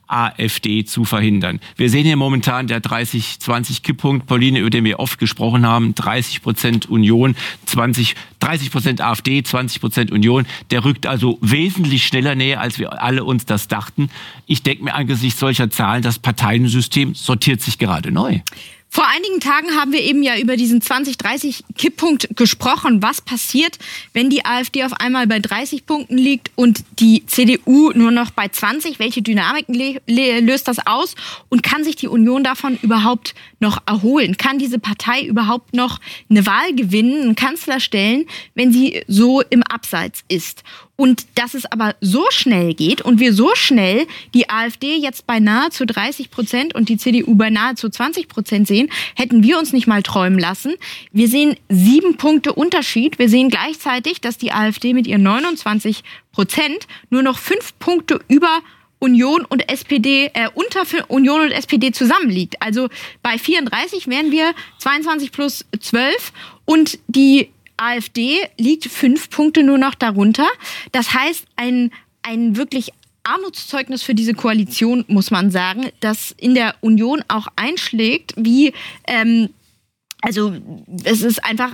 AfD zu verhindern. Wir sehen hier momentan der dreißig zwanzig Kipppunkt, Pauline, über den wir oft gesprochen haben, dreißig Prozent Union, zwanzig, dreißig Prozent AfD, zwanzig Prozent Union. Der rückt also wesentlich schneller näher, als wir alle uns das dachten. Ich denke mir angesichts solcher Zahlen, das Parteiensystem sortiert sich gerade neu. Vor einigen Tagen haben wir eben ja über diesen zwanzig dreißig Kipppunkt gesprochen. Was passiert, wenn die AfD auf einmal bei dreißig Punkten liegt und die C D U nur noch bei zwanzig? Welche Dynamiken löst das aus? Und kann sich die Union davon überhaupt noch erholen? Kann diese Partei überhaupt noch eine Wahl gewinnen, einen Kanzler stellen, wenn sie so im Abseits ist? Und dass es aber so schnell geht und wir so schnell die AfD jetzt bei nahezu dreißig Prozent und die C D U bei nahezu zwanzig Prozent sehen, hätten wir uns nicht mal träumen lassen. Wir sehen sieben Punkte Unterschied. Wir sehen gleichzeitig, dass die AfD mit ihren neunundzwanzig Prozent nur noch fünf Punkte über Union und S P D, äh, unter Union und S P D zusammenliegt. Also bei vierunddreißig wären wir zweiundzwanzig plus zwölf und die AfD liegt fünf Punkte nur noch darunter. Das heißt, ein, ein wirklich Armutszeugnis für diese Koalition, muss man sagen, das in der Union auch einschlägt, wie, ähm, also es ist einfach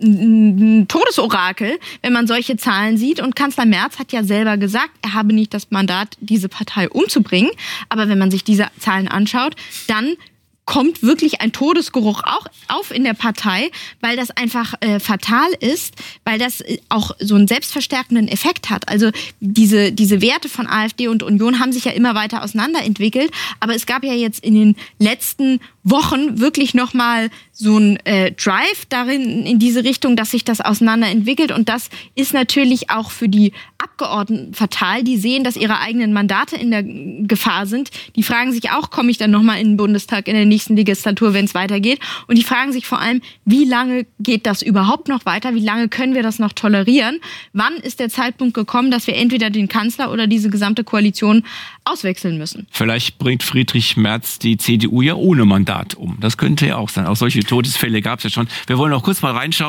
ein Todesorakel, wenn man solche Zahlen sieht. Und Kanzler Merz hat ja selber gesagt, er habe nicht das Mandat, diese Partei umzubringen. Aber wenn man sich diese Zahlen anschaut, dann kommt wirklich ein Todesgeruch auch auf in der Partei, weil das einfach äh, fatal ist, weil das auch so einen selbstverstärkenden Effekt hat. Also diese, diese Werte von AfD und Union haben sich ja immer weiter auseinanderentwickelt, aber es gab ja jetzt in den letzten Wochen wirklich nochmal so ein äh, Drive darin in diese Richtung, dass sich das auseinanderentwickelt, und das ist natürlich auch für die Abgeordneten fatal. Die sehen, dass ihre eigenen Mandate in der Gefahr sind. Die fragen sich auch, komme ich dann nochmal in den Bundestag in der nächsten Legislatur, wenn es weitergeht? Und die fragen sich vor allem, wie lange geht das überhaupt noch weiter? Wie lange können wir das noch tolerieren? Wann ist der Zeitpunkt gekommen, dass wir entweder den Kanzler oder diese gesamte Koalition auswechseln müssen? Vielleicht bringt Friedrich Merz die C D U ja ohne Mandat um. Das könnte ja auch sein. Auch solche Todesfälle gab es ja schon. Wir wollen noch kurz mal reinschauen.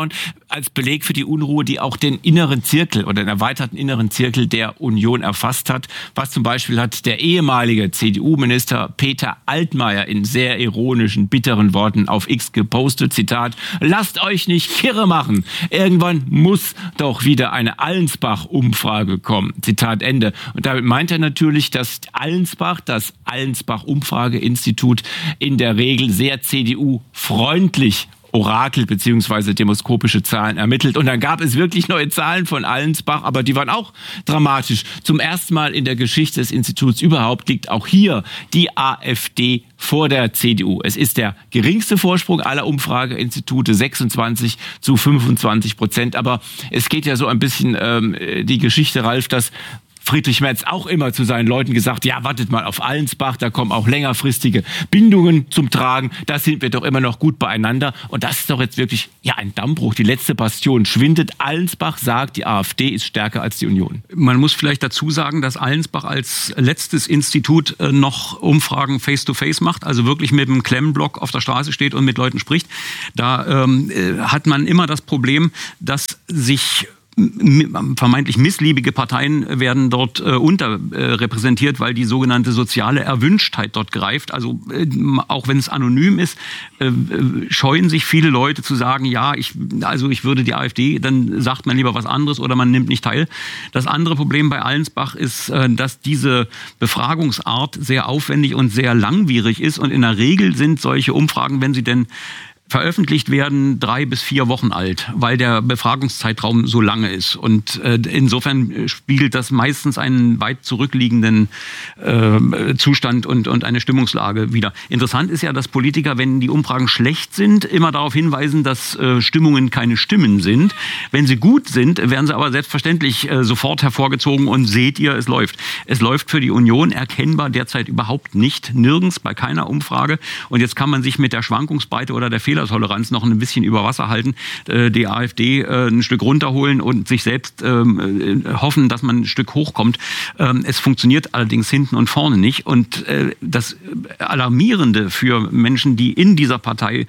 als Beleg für die Unruhe, die auch den inneren Zirkel oder den erweiterten inneren Zirkel der Union erfasst hat. Was zum Beispiel hat der ehemalige C D U-Minister Peter Altmaier in sehr ironischen, bitteren Worten auf X gepostet, Zitat, lasst euch nicht kirre machen. Irgendwann muss doch wieder eine Allensbach-Umfrage kommen. Zitat Ende. Und damit meint er natürlich, dass Allensbach, das Allensbach-Umfrageinstitut, in der Regel sehr C D U-freundlich Orakel bzw. demoskopische Zahlen ermittelt. Und dann gab es wirklich neue Zahlen von Allensbach, aber die waren auch dramatisch. Zum ersten Mal in der Geschichte des Instituts überhaupt liegt auch hier die AfD vor der C D U. Es ist der geringste Vorsprung aller Umfrageinstitute, sechsundzwanzig zu fünfundzwanzig Prozent. Aber es geht ja so ein bisschen ähm, die Geschichte, Ralf, dass Friedrich Merz auch immer zu seinen Leuten gesagt, ja, wartet mal auf Allensbach, da kommen auch längerfristige Bindungen zum Tragen, da sind wir doch immer noch gut beieinander. Und das ist doch jetzt wirklich ja ein Dammbruch. Die letzte Bastion schwindet. Allensbach sagt, die AfD ist stärker als die Union. Man muss vielleicht dazu sagen, dass Allensbach als letztes Institut noch Umfragen face-to-face macht, also wirklich mit einem Klemmblock auf der Straße steht und mit Leuten spricht. Da ähm, hat man immer das Problem, dass sich vermeintlich missliebige Parteien werden dort äh, unterrepräsentiert, äh, weil die sogenannte soziale Erwünschtheit dort greift. Also äh, auch wenn es anonym ist, äh, scheuen sich viele Leute zu sagen, ja, ich, also ich würde die AfD, dann sagt man lieber was anderes oder man nimmt nicht teil. Das andere Problem bei Allensbach ist, äh, dass diese Befragungsart sehr aufwendig und sehr langwierig ist und in der Regel sind solche Umfragen, wenn sie denn veröffentlicht werden, drei bis vier Wochen alt, weil der Befragungszeitraum so lange ist. Und äh, insofern spiegelt das meistens einen weit zurückliegenden äh, Zustand und, und eine Stimmungslage wider. Interessant ist ja, dass Politiker, wenn die Umfragen schlecht sind, immer darauf hinweisen, dass äh, Stimmungen keine Stimmen sind. Wenn sie gut sind, werden sie aber selbstverständlich äh, sofort hervorgezogen und seht ihr, es läuft. Es läuft für die Union erkennbar derzeit überhaupt nicht, nirgends, bei keiner Umfrage. Und jetzt kann man sich mit der Schwankungsbreite oder der Fehlertoleranz noch ein bisschen über Wasser halten, die AfD ein Stück runterholen und sich selbst hoffen, dass man ein Stück hochkommt. Es funktioniert allerdings hinten und vorne nicht. Und das Alarmierende für Menschen, die in dieser Partei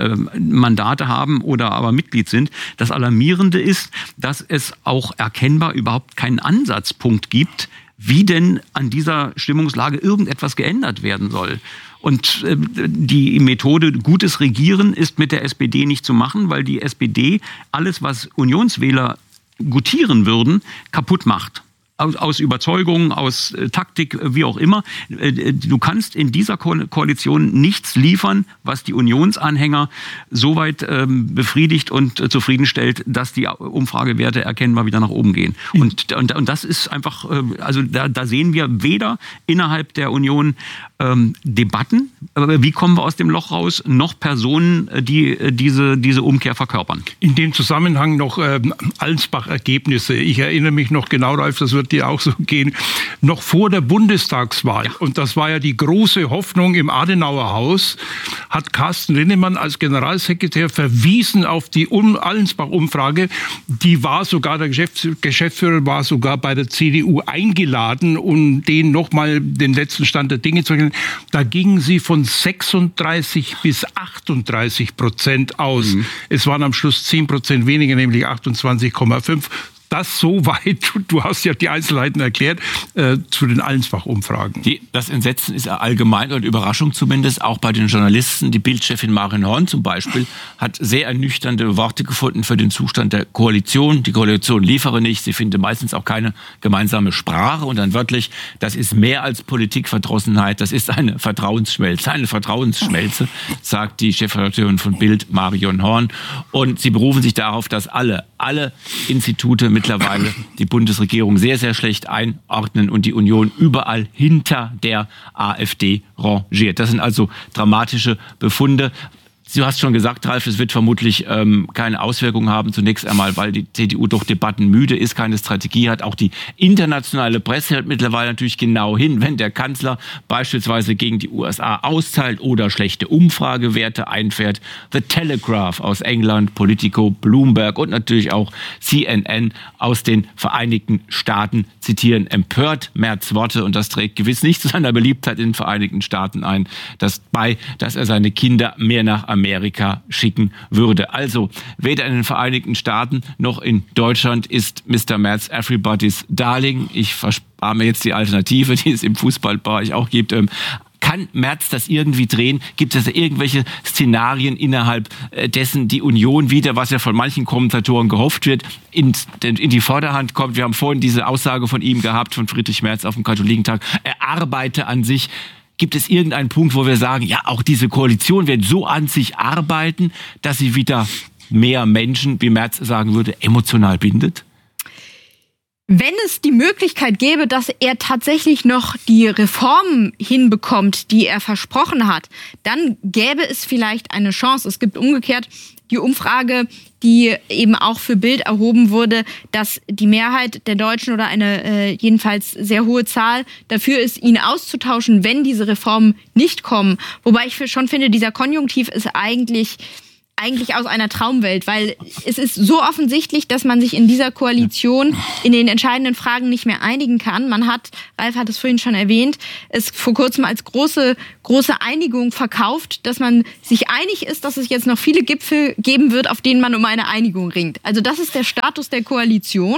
Mandate haben oder aber Mitglied sind, das Alarmierende ist, dass es auch erkennbar überhaupt keinen Ansatzpunkt gibt, wie denn an dieser Stimmungslage irgendetwas geändert werden soll. Und äh, die Methode gutes Regieren ist mit der S P D nicht zu machen, weil die S P D alles, was Unionswähler gutieren würden, kaputt macht. Aus, aus Überzeugung, aus äh, Taktik, wie auch immer. Äh, du kannst in dieser Ko- Koalition nichts liefern, was die Unionsanhänger so weit ähm, befriedigt und äh, zufriedenstellt, dass die Umfragewerte erkennbar wieder nach oben gehen. Mhm. Und, und, und das ist einfach, äh, also da, da sehen wir weder innerhalb der Union ähm, Debatten, aber wie kommen wir aus dem Loch raus, noch Personen, die äh, diese, diese Umkehr verkörpern. In dem Zusammenhang noch äh, Allensbach-Ergebnisse. Ich erinnere mich noch genau, Ralf, das wird dir auch so gehen, noch vor der Bundestagswahl. Ja. Und das war ja die große Hoffnung im Adenauer Haus, hat Carsten Linnemann als Generalsekretär verwiesen auf die um- Allensbach-Umfrage. Die war sogar, der Geschäfts- Geschäftsführer war sogar bei der C D U eingeladen, um denen nochmal den letzten Stand der Dinge zu erklären. Da gingen sie von sechsunddreißig bis achtunddreißig Prozent aus. Mhm. Es waren am Schluss zehn Prozent weniger, nämlich achtundzwanzig Komma fünf. Das so weit, du hast ja die Einzelheiten erklärt, äh, zu den Allensbach-Umfragen. Die, das Entsetzen ist allgemein und Überraschung zumindest auch bei den Journalisten. Die Bildchefin Maren Horn zum Beispiel hat sehr ernüchternde Worte gefunden für den Zustand der Koalition. Die Koalition liefere nicht, sie finde meistens auch keine gemeinsame Sprache. Und dann wörtlich, das ist mehr als Politikverdrossenheit, das ist eine Vertrauensschmelze. Eine Vertrauensschmelze, sagt die Chefredakteurin von Bild, Marion Horn. Und sie berufen sich darauf, dass alle, alle Institute mit mittlerweile die Bundesregierung sehr, sehr schlecht einordnen und die Union überall hinter der AfD rangiert. Das sind also dramatische Befunde. Du hast schon gesagt, Ralf, es wird vermutlich ähm, keine Auswirkungen haben. Zunächst einmal, weil die C D U doch debattenmüde ist, keine Strategie hat. Auch die internationale Presse hält mittlerweile natürlich genau hin, wenn der Kanzler beispielsweise gegen die U S A austeilt oder schlechte Umfragewerte einfährt. The Telegraph aus England, Politico, Bloomberg und natürlich auch C N N aus den Vereinigten Staaten zitieren empört Merz Worte. Und das trägt gewiss nicht zu seiner Beliebtheit in den Vereinigten Staaten ein, dass bei, dass er seine Kinder mehr nach Amerika Amerika schicken würde. Also weder in den Vereinigten Staaten noch in Deutschland ist Mister Merz everybody's darling. Ich verspare mir jetzt die Alternative, die es im Fußballbereich auch gibt. Kann Merz das irgendwie drehen? Gibt es da irgendwelche Szenarien innerhalb dessen die Union wieder, was ja von manchen Kommentatoren gehofft wird, in, in die Vorderhand kommt? Wir haben vorhin diese Aussage von ihm gehabt, von Friedrich Merz auf dem Katholikentag. Er arbeite an sich. Gibt es irgendeinen Punkt, wo wir sagen, ja, auch diese Koalition wird so an sich arbeiten, dass sie wieder mehr Menschen, wie Merz sagen würde, emotional bindet? Wenn es die Möglichkeit gäbe, dass er tatsächlich noch die Reformen hinbekommt, die er versprochen hat, dann gäbe es vielleicht eine Chance. Es gibt umgekehrt die Umfrage, die eben auch für Bild erhoben wurde, dass die Mehrheit der Deutschen oder eine äh, jedenfalls sehr hohe Zahl dafür ist, ihn auszutauschen, wenn diese Reformen nicht kommen. Wobei ich schon finde, dieser Konjunktiv ist eigentlich... eigentlich aus einer Traumwelt, weil es ist so offensichtlich, dass man sich in dieser Koalition in den entscheidenden Fragen nicht mehr einigen kann. Man hat, Ralf hat es vorhin schon erwähnt, es vor kurzem als große, große Einigung verkauft, dass man sich einig ist, dass es jetzt noch viele Gipfel geben wird, auf denen man um eine Einigung ringt. Also das ist der Status der Koalition.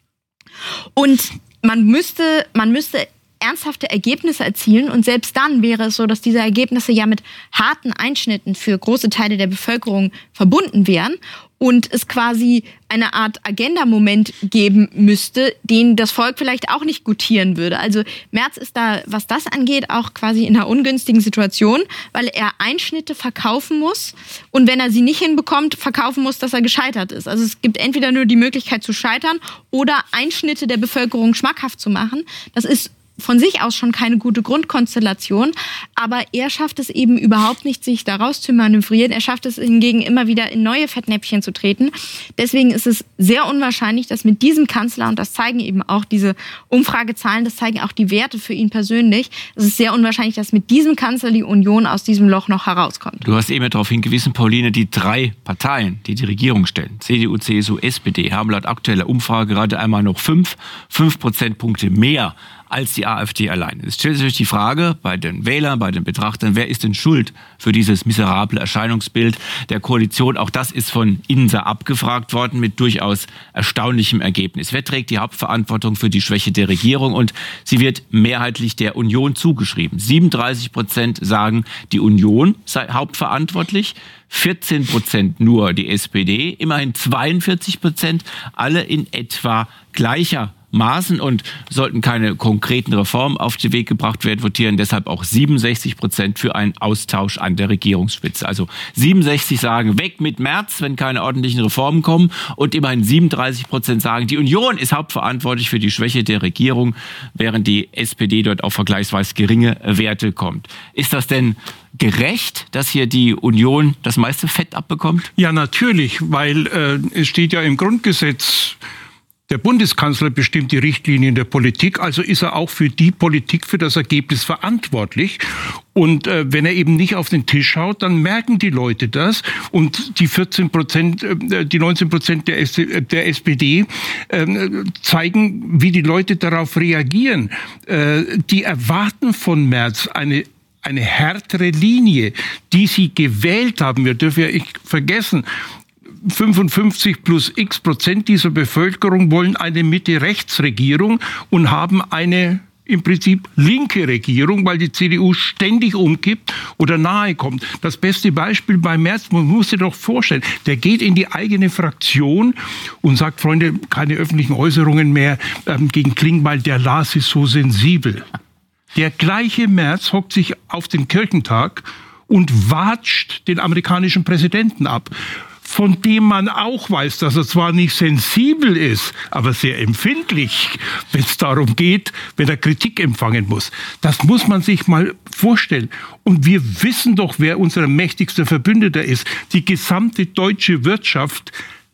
Und man müsste, man müsste ernsthafte Ergebnisse erzielen. Und selbst dann wäre es so, dass diese Ergebnisse ja mit harten Einschnitten für große Teile der Bevölkerung verbunden wären und es quasi eine Art Agenda-Moment geben müsste, den das Volk vielleicht auch nicht gutieren würde. Also Merz ist da, was das angeht, auch quasi in einer ungünstigen Situation, weil er Einschnitte verkaufen muss und wenn er sie nicht hinbekommt, verkaufen muss, dass er gescheitert ist. Also es gibt entweder nur die Möglichkeit zu scheitern oder Einschnitte der Bevölkerung schmackhaft zu machen. Das ist von sich aus schon keine gute Grundkonstellation, aber er schafft es eben überhaupt nicht, sich da raus zu manövrieren. Er schafft es hingegen immer wieder in neue Fettnäpfchen zu treten. Deswegen ist es sehr unwahrscheinlich, dass mit diesem Kanzler, und das zeigen eben auch diese Umfragezahlen, das zeigen auch die Werte für ihn persönlich, es ist sehr unwahrscheinlich, dass mit diesem Kanzler die Union aus diesem Loch noch herauskommt. Du hast eben darauf hingewiesen, Pauline, die drei Parteien, die die Regierung stellen, C D U, C S U, S P D, haben laut aktueller Umfrage gerade einmal noch fünf, fünf Prozentpunkte mehr als die AfD allein. Es stellt sich die Frage bei den Wählern, bei den Betrachtern, wer ist denn schuld für dieses miserable Erscheinungsbild der Koalition? Auch das ist von INSA abgefragt worden mit durchaus erstaunlichem Ergebnis. Wer trägt die Hauptverantwortung für die Schwäche der Regierung? Und sie wird mehrheitlich der Union zugeschrieben. siebenunddreißig Prozent sagen, die Union sei hauptverantwortlich. vierzehn Prozent nur die S P D, immerhin zweiundvierzig Prozent, alle in etwa gleicher Maßen und sollten keine konkreten Reformen auf den Weg gebracht werden, votieren deshalb auch siebenundsechzig Prozent für einen Austausch an der Regierungsspitze. Also siebenundsechzig sagen, weg mit Merz, wenn keine ordentlichen Reformen kommen, und immerhin siebenunddreißig Prozent sagen, die Union ist hauptverantwortlich für die Schwäche der Regierung, während die S P D dort auf vergleichsweise geringe Werte kommt. Ist das denn gerecht, dass hier die Union das meiste Fett abbekommt? Ja, natürlich, weil äh, es steht ja im Grundgesetz, der Bundeskanzler bestimmt die Richtlinien der Politik, also ist er auch für die Politik, für das Ergebnis verantwortlich. Und äh, wenn er eben nicht auf den Tisch schaut, dann merken die Leute das. Und die vierzehn Prozent, äh, die neunzehn Prozent der, der S P D äh, zeigen, wie die Leute darauf reagieren. Äh, die erwarten von Merz eine eine härtere Linie, die sie gewählt haben. Wir dürfen ja nicht vergessen, fünfundfünfzig plus x Prozent dieser Bevölkerung wollen eine Mitte-Rechts-Regierung und haben eine im Prinzip linke Regierung, weil die C D U ständig umkippt oder nahe kommt. Das beste Beispiel bei Merz, man muss sich doch vorstellen, der geht in die eigene Fraktion und sagt, Freunde, keine öffentlichen Äußerungen mehr ähm, gegen Klingbeil, der Lars ist so sensibel. Der gleiche Merz hockt sich auf den Kirchentag und watscht den amerikanischen Präsidenten ab, von dem man auch weiß, dass er zwar nicht sensibel ist, aber sehr empfindlich, wenn es darum geht, wenn er Kritik empfangen muss. Das muss man sich mal vorstellen. Und wir wissen doch, wer unser mächtigster Verbündeter ist. Die gesamte deutsche Wirtschaft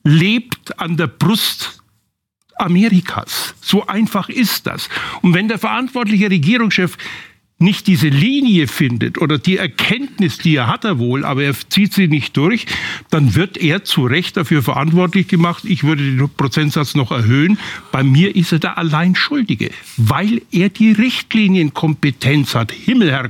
lebt an der Brust Amerikas. So einfach ist das. Und wenn der verantwortliche Regierungschef nicht diese Linie findet oder die Erkenntnis, die er hat er wohl, aber er zieht sie nicht durch, dann wird er zu Recht dafür verantwortlich gemacht. Ich würde den Prozentsatz noch erhöhen. Bei mir ist er der Alleinschuldige, weil er die Richtlinienkompetenz hat. Himmel, Herrgott.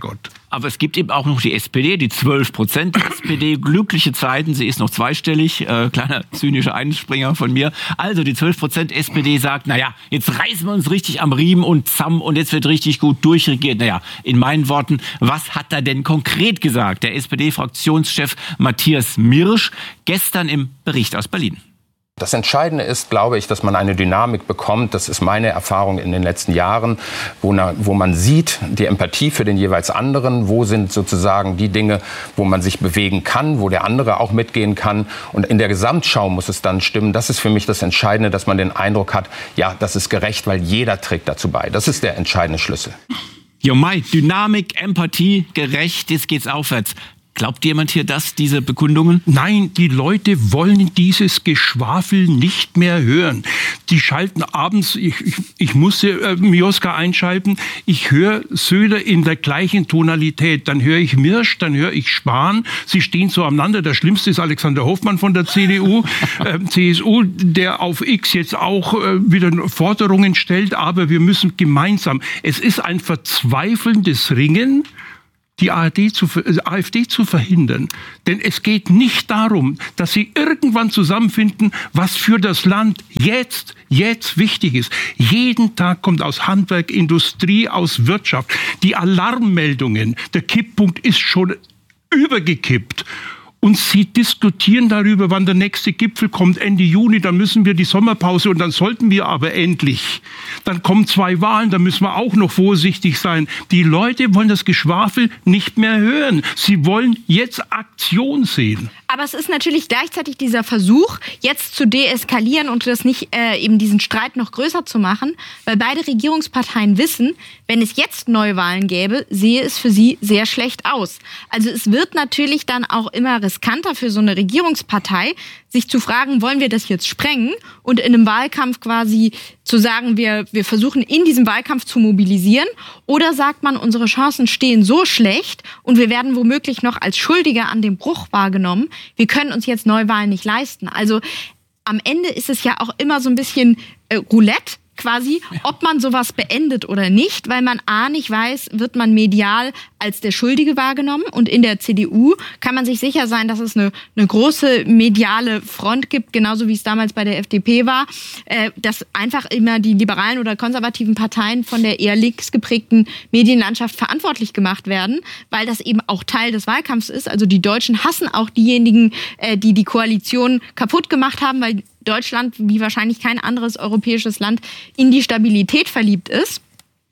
Aber es gibt eben auch noch die S P D, die zwölf Prozent S P D, glückliche Zeiten, sie ist noch zweistellig, äh, kleiner zynischer Einspringer von mir. Also die zwölf Prozent S P D sagt, naja, jetzt reißen wir uns richtig am Riemen und zamm und jetzt wird richtig gut durchregiert. Naja, in meinen Worten, was hat er denn konkret gesagt? Der S P D-Fraktionschef Matthias Mirsch gestern im Bericht aus Berlin. Das Entscheidende ist, glaube ich, dass man eine Dynamik bekommt. Das ist meine Erfahrung in den letzten Jahren, wo, na, wo man sieht, die Empathie für den jeweils anderen. Wo sind sozusagen die Dinge, wo man sich bewegen kann, wo der andere auch mitgehen kann. Und in der Gesamtschau muss es dann stimmen. Das ist für mich das Entscheidende, dass man den Eindruck hat, ja, das ist gerecht, weil jeder trägt dazu bei. Das ist der entscheidende Schlüssel. Jo, Mai, Dynamik, Empathie, gerecht, jetzt geht's aufwärts. Glaubt jemand hier das, diese Bekundungen? Nein, die Leute wollen dieses Geschwafel nicht mehr hören. Die schalten abends, ich, ich, ich musste äh, Mioska einschalten, ich höre Söder in der gleichen Tonalität. Dann höre ich Mirsch, dann höre ich Spahn. Sie stehen zueinander. Der Schlimmste ist Alexander Hoffmann von der C D U, äh, C S U, der auf X jetzt auch äh, wieder Forderungen stellt. Aber wir müssen gemeinsam, es ist ein verzweifelndes Ringen, die A R D zu, A f D zu verhindern. Denn es geht nicht darum, dass sie irgendwann zusammenfinden, was für das Land jetzt, jetzt wichtig ist. Jeden Tag kommt aus Handwerk, Industrie, aus Wirtschaft die Alarmmeldungen. Der Kipppunkt ist schon übergekippt. Und sie diskutieren darüber, wann der nächste Gipfel kommt, Ende Juni, dann müssen wir die Sommerpause und dann sollten wir aber endlich. Dann kommen zwei Wahlen, da müssen wir auch noch vorsichtig sein. Die Leute wollen das Geschwafel nicht mehr hören. Sie wollen jetzt Aktion sehen. Aber es ist natürlich gleichzeitig dieser Versuch, jetzt zu deeskalieren und das nicht äh, eben diesen Streit noch größer zu machen, weil beide Regierungsparteien wissen, wenn es jetzt Neuwahlen gäbe, sehe es für sie sehr schlecht aus. Also es wird natürlich dann auch immer riskanter für so eine Regierungspartei, sich zu fragen, wollen wir das jetzt sprengen und in einem Wahlkampf quasi zu sagen, wir, wir versuchen in diesem Wahlkampf zu mobilisieren, oder sagt man, unsere Chancen stehen so schlecht und wir werden womöglich noch als Schuldige an dem Bruch wahrgenommen, wir können uns jetzt Neuwahlen nicht leisten. Also am Ende ist es ja auch immer so ein bisschen äh, Roulette quasi, ob man sowas beendet oder nicht, weil man A nicht weiß, wird man medial als der Schuldige wahrgenommen, und in der C D U kann man sich sicher sein, dass es eine, eine große mediale Front gibt, genauso wie es damals bei der F D P war, äh, dass einfach immer die liberalen oder konservativen Parteien von der eher links geprägten Medienlandschaft verantwortlich gemacht werden, weil das eben auch Teil des Wahlkampfs ist. Also die Deutschen hassen auch diejenigen, äh, die die Koalition kaputt gemacht haben, weil Deutschland, wie wahrscheinlich kein anderes europäisches Land, in die Stabilität verliebt ist.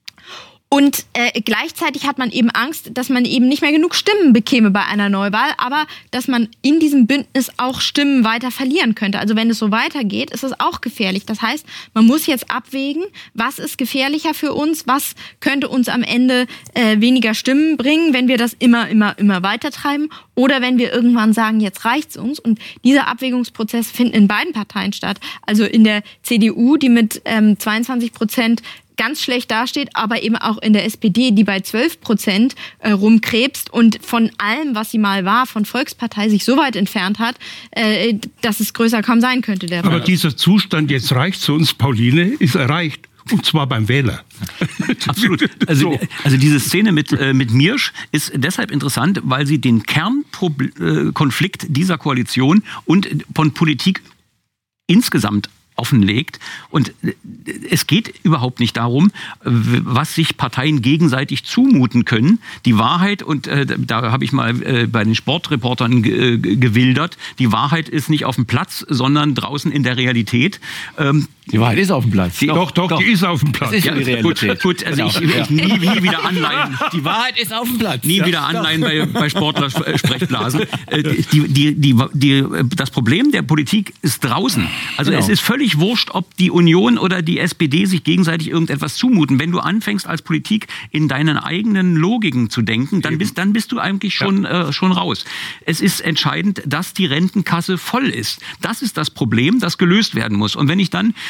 Und äh, gleichzeitig hat man eben Angst, dass man eben nicht mehr genug Stimmen bekäme bei einer Neuwahl, aber dass man in diesem Bündnis auch Stimmen weiter verlieren könnte. Also wenn es so weitergeht, ist es auch gefährlich. Das heißt, man muss jetzt abwägen, was ist gefährlicher für uns, was könnte uns am Ende äh, weniger Stimmen bringen, wenn wir das immer, immer, immer weiter treiben, oder wenn wir irgendwann sagen, jetzt reicht's uns. Und dieser Abwägungsprozess findet in beiden Parteien statt. Also in der C D U, die mit ähm, zweiundzwanzig Prozent ganz schlecht dasteht, aber eben auch in der S P D, die bei zwölf Prozent äh, rumkrebst und von allem, was sie mal war, von Volkspartei sich so weit entfernt hat, äh, dass es größer kaum sein könnte. Der aber dieser Zustand, jetzt reicht zu uns, Pauline, ist erreicht. Und zwar beim Wähler. Absolut. Also, so. also diese Szene mit, äh, mit Mirsch ist deshalb interessant, weil sie den Kernkonflikt dieser Koalition und von Politik insgesamt offenlegt. Und es geht überhaupt nicht darum, was sich Parteien gegenseitig zumuten können. Die Wahrheit, und äh, da habe ich mal äh, bei den Sportreportern ge- gewildert, die Wahrheit ist nicht auf dem Platz, sondern draußen in der Realität. Ähm, Die Wahrheit ist auf dem Platz. Die, doch, doch, doch, die ist auf dem Platz. Das ist ja die Realität. Gut, gut, also ich, ich nie, nie wieder Anleihen. Die Wahrheit ist auf dem Platz. Nie ja, wieder Anleihen bei, bei Sportler-Sprechblasen. Die, die, die, die, das Problem der Politik ist draußen. Also genau. Es ist völlig wurscht, ob die Union oder die S P D sich gegenseitig irgendetwas zumuten. Wenn du anfängst als Politik in deinen eigenen Logiken zu denken, dann bist, dann bist du eigentlich schon, ja. äh, schon raus. Es ist entscheidend, dass die Rentenkasse voll ist. Das ist das Problem, das gelöst werden muss. Und wenn ich dann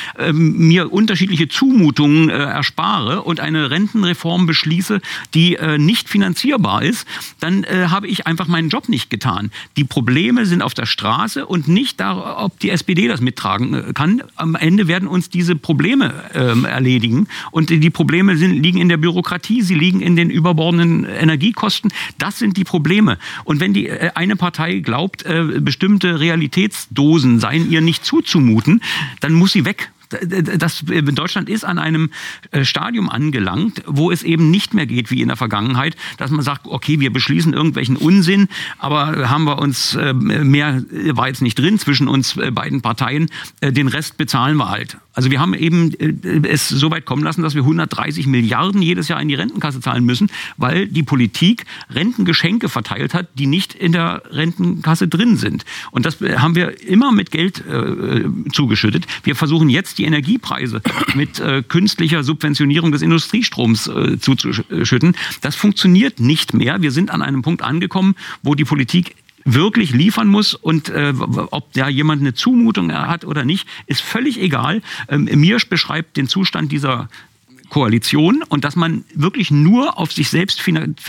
äh, mir unterschiedliche Zumutungen äh, erspare und eine Rentenreform beschließe, die äh, nicht finanzierbar ist, dann äh, habe ich einfach meinen Job nicht getan. Die Probleme sind auf der Straße und nicht da, ob die S P D das mittragen kann. Am Ende werden uns diese Probleme äh, erledigen und die Probleme sind, liegen in der Bürokratie, sie liegen in den überbordenden Energiekosten. Das sind die Probleme. Und wenn die äh, eine Partei glaubt, äh, bestimmte Realitätsdosen seien ihr nicht zuzumuten, dann muss sie weg. Das, Deutschland ist an einem Stadium angelangt, wo es eben nicht mehr geht wie in der Vergangenheit, dass man sagt, okay, wir beschließen irgendwelchen Unsinn, aber haben wir uns, mehr war jetzt nicht drin zwischen uns beiden Parteien, den Rest bezahlen wir halt. Also wir haben eben es so weit kommen lassen, dass wir hundertdreißig Milliarden jedes Jahr in die Rentenkasse zahlen müssen, weil die Politik Rentengeschenke verteilt hat, die nicht in der Rentenkasse drin sind. Und das haben wir immer mit Geld äh, zugeschüttet. Wir versuchen jetzt die Energiepreise mit äh, künstlicher Subventionierung des Industriestroms äh, zuzuschütten. Das funktioniert nicht mehr. Wir sind an einem Punkt angekommen, wo die Politik wirklich liefern muss und äh, ob da jemand eine Zumutung hat oder nicht, ist völlig egal. Ähm, Mirsch beschreibt den Zustand dieser Koalition und dass man wirklich nur auf sich selbst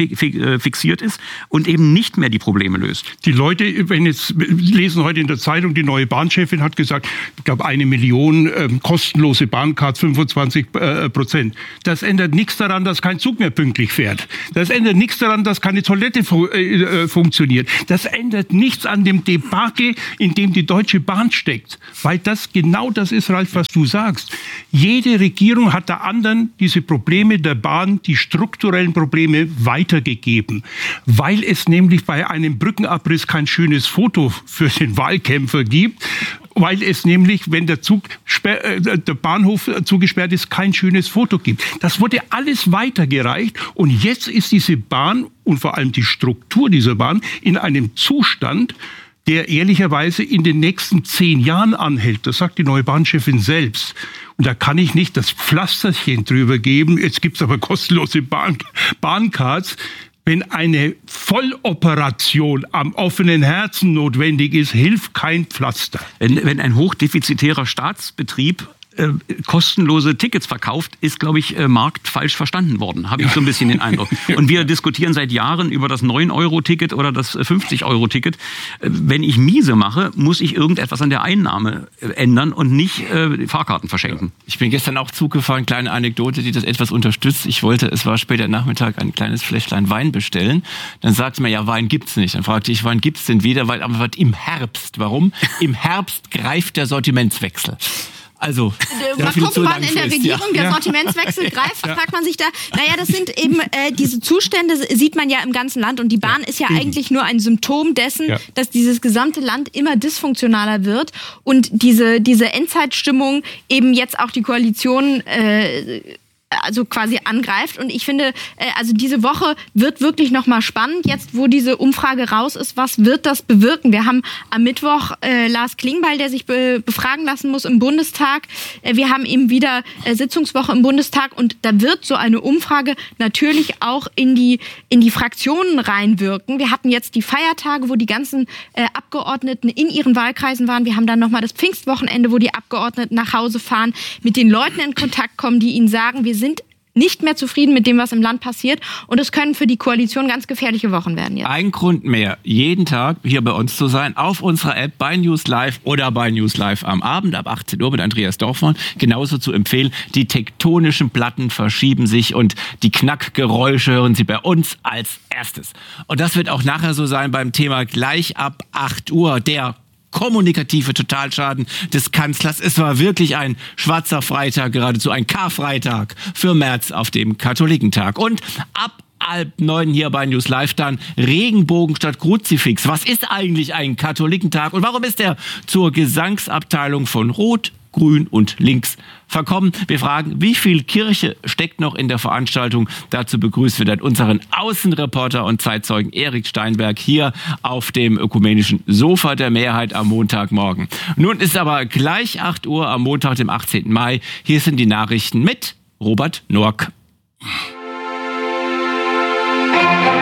fixiert ist und eben nicht mehr die Probleme löst. Die Leute, wenn jetzt lesen heute in der Zeitung, die neue Bahnchefin hat gesagt, ich glaube eine Million ähm, kostenlose Bahncards, fünfundzwanzig Prozent. Das ändert nichts daran, dass kein Zug mehr pünktlich fährt. Das ändert nichts daran, dass keine Toilette fu- äh, funktioniert. Das ändert nichts an dem Debakel, in dem die Deutsche Bahn steckt. Weil das genau das ist, Ralf, was du sagst. Jede Regierung hat der anderen diese Probleme der Bahn, die strukturellen Probleme weitergegeben, weil es nämlich bei einem Brückenabriss kein schönes Foto für den Wahlkämpfer gibt, weil es nämlich, wenn der Zug, der Bahnhof zugesperrt ist, kein schönes Foto gibt. Das wurde alles weitergereicht und jetzt ist diese Bahn und vor allem die Struktur dieser Bahn in einem Zustand, der ehrlicherweise in den nächsten zehn Jahren anhält. Das sagt die neue Bahnchefin selbst. Und da kann ich nicht das Pflasterchen drüber geben. Jetzt gibt's aber kostenlose Bahn, Bahncards. Wenn eine Volloperation am offenen Herzen notwendig ist, hilft kein Pflaster. Wenn, wenn ein hochdefizitärer Staatsbetrieb äh, kostenlose Tickets verkauft, ist, glaube ich, äh, Markt falsch verstanden worden. Habe ich so ein bisschen den Eindruck. Und wir diskutieren seit Jahren über das neun Euro Ticket oder das fünfzig Euro Ticket. Äh, wenn ich miese mache, muss ich irgendetwas an der Einnahme äh, ändern und nicht äh, Fahrkarten verschenken. Ich bin gestern auch Zug gefahren, kleine Anekdote, die das etwas unterstützt. Ich wollte, es war später Nachmittag, ein kleines Fläschlein Wein bestellen. Dann sagte man, ja, Wein gibt's nicht. Dann fragte ich, wann gibt's denn wieder? Weil aber im Herbst. Warum? Im Herbst greift der Sortimentswechsel. Also, mal gucken, wann in der Regierung ja. der Sortimentswechsel greift, ja. fragt man sich da. Naja, das sind eben äh, diese Zustände, sieht man ja im ganzen Land. Und die Bahn ja. ist ja mhm. eigentlich nur ein Symptom dessen, ja. dass dieses gesamte Land immer dysfunktionaler wird. Und diese, diese Endzeitstimmung eben jetzt auch die Koalition äh, also quasi angreift. Und ich finde, also diese Woche wird wirklich nochmal spannend. Jetzt, wo diese Umfrage raus ist, was wird das bewirken? Wir haben am Mittwoch äh, Lars Klingbeil, der sich be- befragen lassen muss im Bundestag. Äh, wir haben eben wieder äh, Sitzungswoche im Bundestag und da wird so eine Umfrage natürlich auch in die, in die Fraktionen reinwirken. Wir hatten jetzt die Feiertage, wo die ganzen äh, Abgeordneten in ihren Wahlkreisen waren. Wir haben dann nochmal das Pfingstwochenende, wo die Abgeordneten nach Hause fahren, mit den Leuten in Kontakt kommen, die ihnen sagen, wir sind nicht mehr zufrieden mit dem, was im Land passiert. Und es können für die Koalition ganz gefährliche Wochen werden jetzt. Ein Grund mehr, jeden Tag hier bei uns zu sein, auf unserer App bei News Live oder bei News Live am Abend ab achtzehn Uhr mit Andreas Dorfmann. Genauso zu empfehlen, die tektonischen Platten verschieben sich und die Knackgeräusche hören Sie bei uns als erstes. Und das wird auch nachher so sein beim Thema gleich ab acht Uhr, der kommunikative Totalschaden des Kanzlers. Es war wirklich ein schwarzer Freitag, geradezu ein Karfreitag für März auf dem Katholikentag. Und ab halb neun hier bei News Live dann Regenbogen statt Kruzifix. Was ist eigentlich ein Katholikentag und warum ist er zur Gesangsabteilung von Rot, Grün und Links verkommen? Wir fragen, wie viel Kirche steckt noch in der Veranstaltung? Dazu begrüßen wir dann unseren Außenreporter und Zeitzeugen Erik Steinberg hier auf dem ökumenischen Sofa der Mehrheit am Montagmorgen. Nun ist aber gleich acht Uhr am Montag, dem achtzehnten Mai. Hier sind die Nachrichten mit Robert Norck.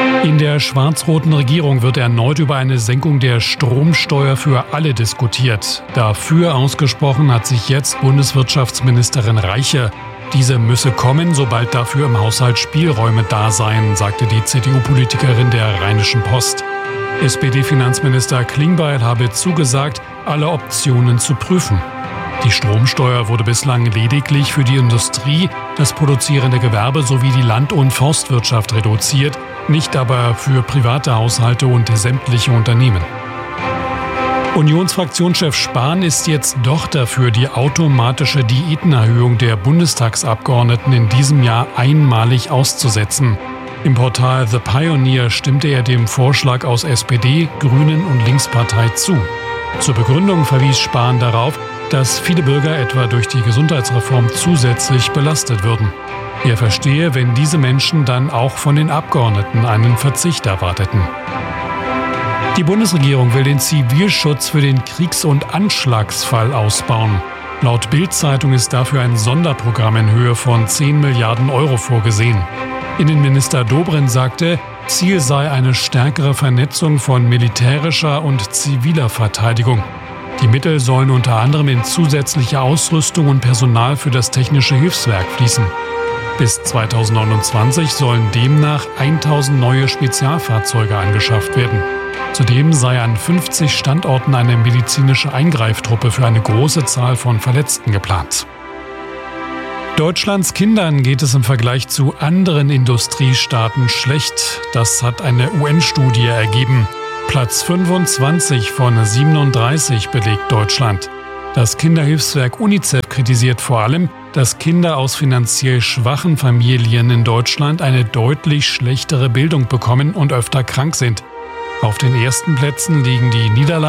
In der schwarz-roten Regierung wird erneut über eine Senkung der Stromsteuer für alle diskutiert. Dafür ausgesprochen hat sich jetzt Bundeswirtschaftsministerin Reiche. Diese müsse kommen, sobald dafür im Haushalt Spielräume da seien, sagte die C D U-Politikerin der Rheinischen Post. S P D-Finanzminister Klingbeil habe zugesagt, alle Optionen zu prüfen. Die Stromsteuer wurde bislang lediglich für die Industrie, das produzierende Gewerbe sowie die Land- und Forstwirtschaft reduziert, nicht aber für private Haushalte und sämtliche Unternehmen. Unionsfraktionschef Spahn ist jetzt doch dafür, die automatische Diätenerhöhung der Bundestagsabgeordneten in diesem Jahr einmalig auszusetzen. Im Portal The Pioneer stimmte er dem Vorschlag aus S P D, Grünen und Linkspartei zu. Zur Begründung verwies Spahn darauf, dass viele Bürger etwa durch die Gesundheitsreform zusätzlich belastet würden. Er verstehe, wenn diese Menschen dann auch von den Abgeordneten einen Verzicht erwarteten. Die Bundesregierung will den Zivilschutz für den Kriegs- und Anschlagsfall ausbauen. Laut Bild-Zeitung ist dafür ein Sonderprogramm in Höhe von zehn Milliarden Euro vorgesehen. Innenminister Dobrindt sagte, Ziel sei eine stärkere Vernetzung von militärischer und ziviler Verteidigung. Die Mittel sollen unter anderem in zusätzliche Ausrüstung und Personal für das Technische Hilfswerk fließen. Bis zweitausendneunundzwanzig sollen demnach tausend neue Spezialfahrzeuge angeschafft werden. Zudem sei an fünfzig Standorten eine medizinische Eingreiftruppe für eine große Zahl von Verletzten geplant. Deutschlands Kindern geht es im Vergleich zu anderen Industriestaaten schlecht. Das hat eine U N-Studie ergeben. Platz fünfundzwanzig von siebenunddreißig belegt Deutschland. Das Kinderhilfswerk UNICEF kritisiert vor allem, dass Kinder aus finanziell schwachen Familien in Deutschland eine deutlich schlechtere Bildung bekommen und öfter krank sind. Auf den ersten Plätzen liegen die Niederlande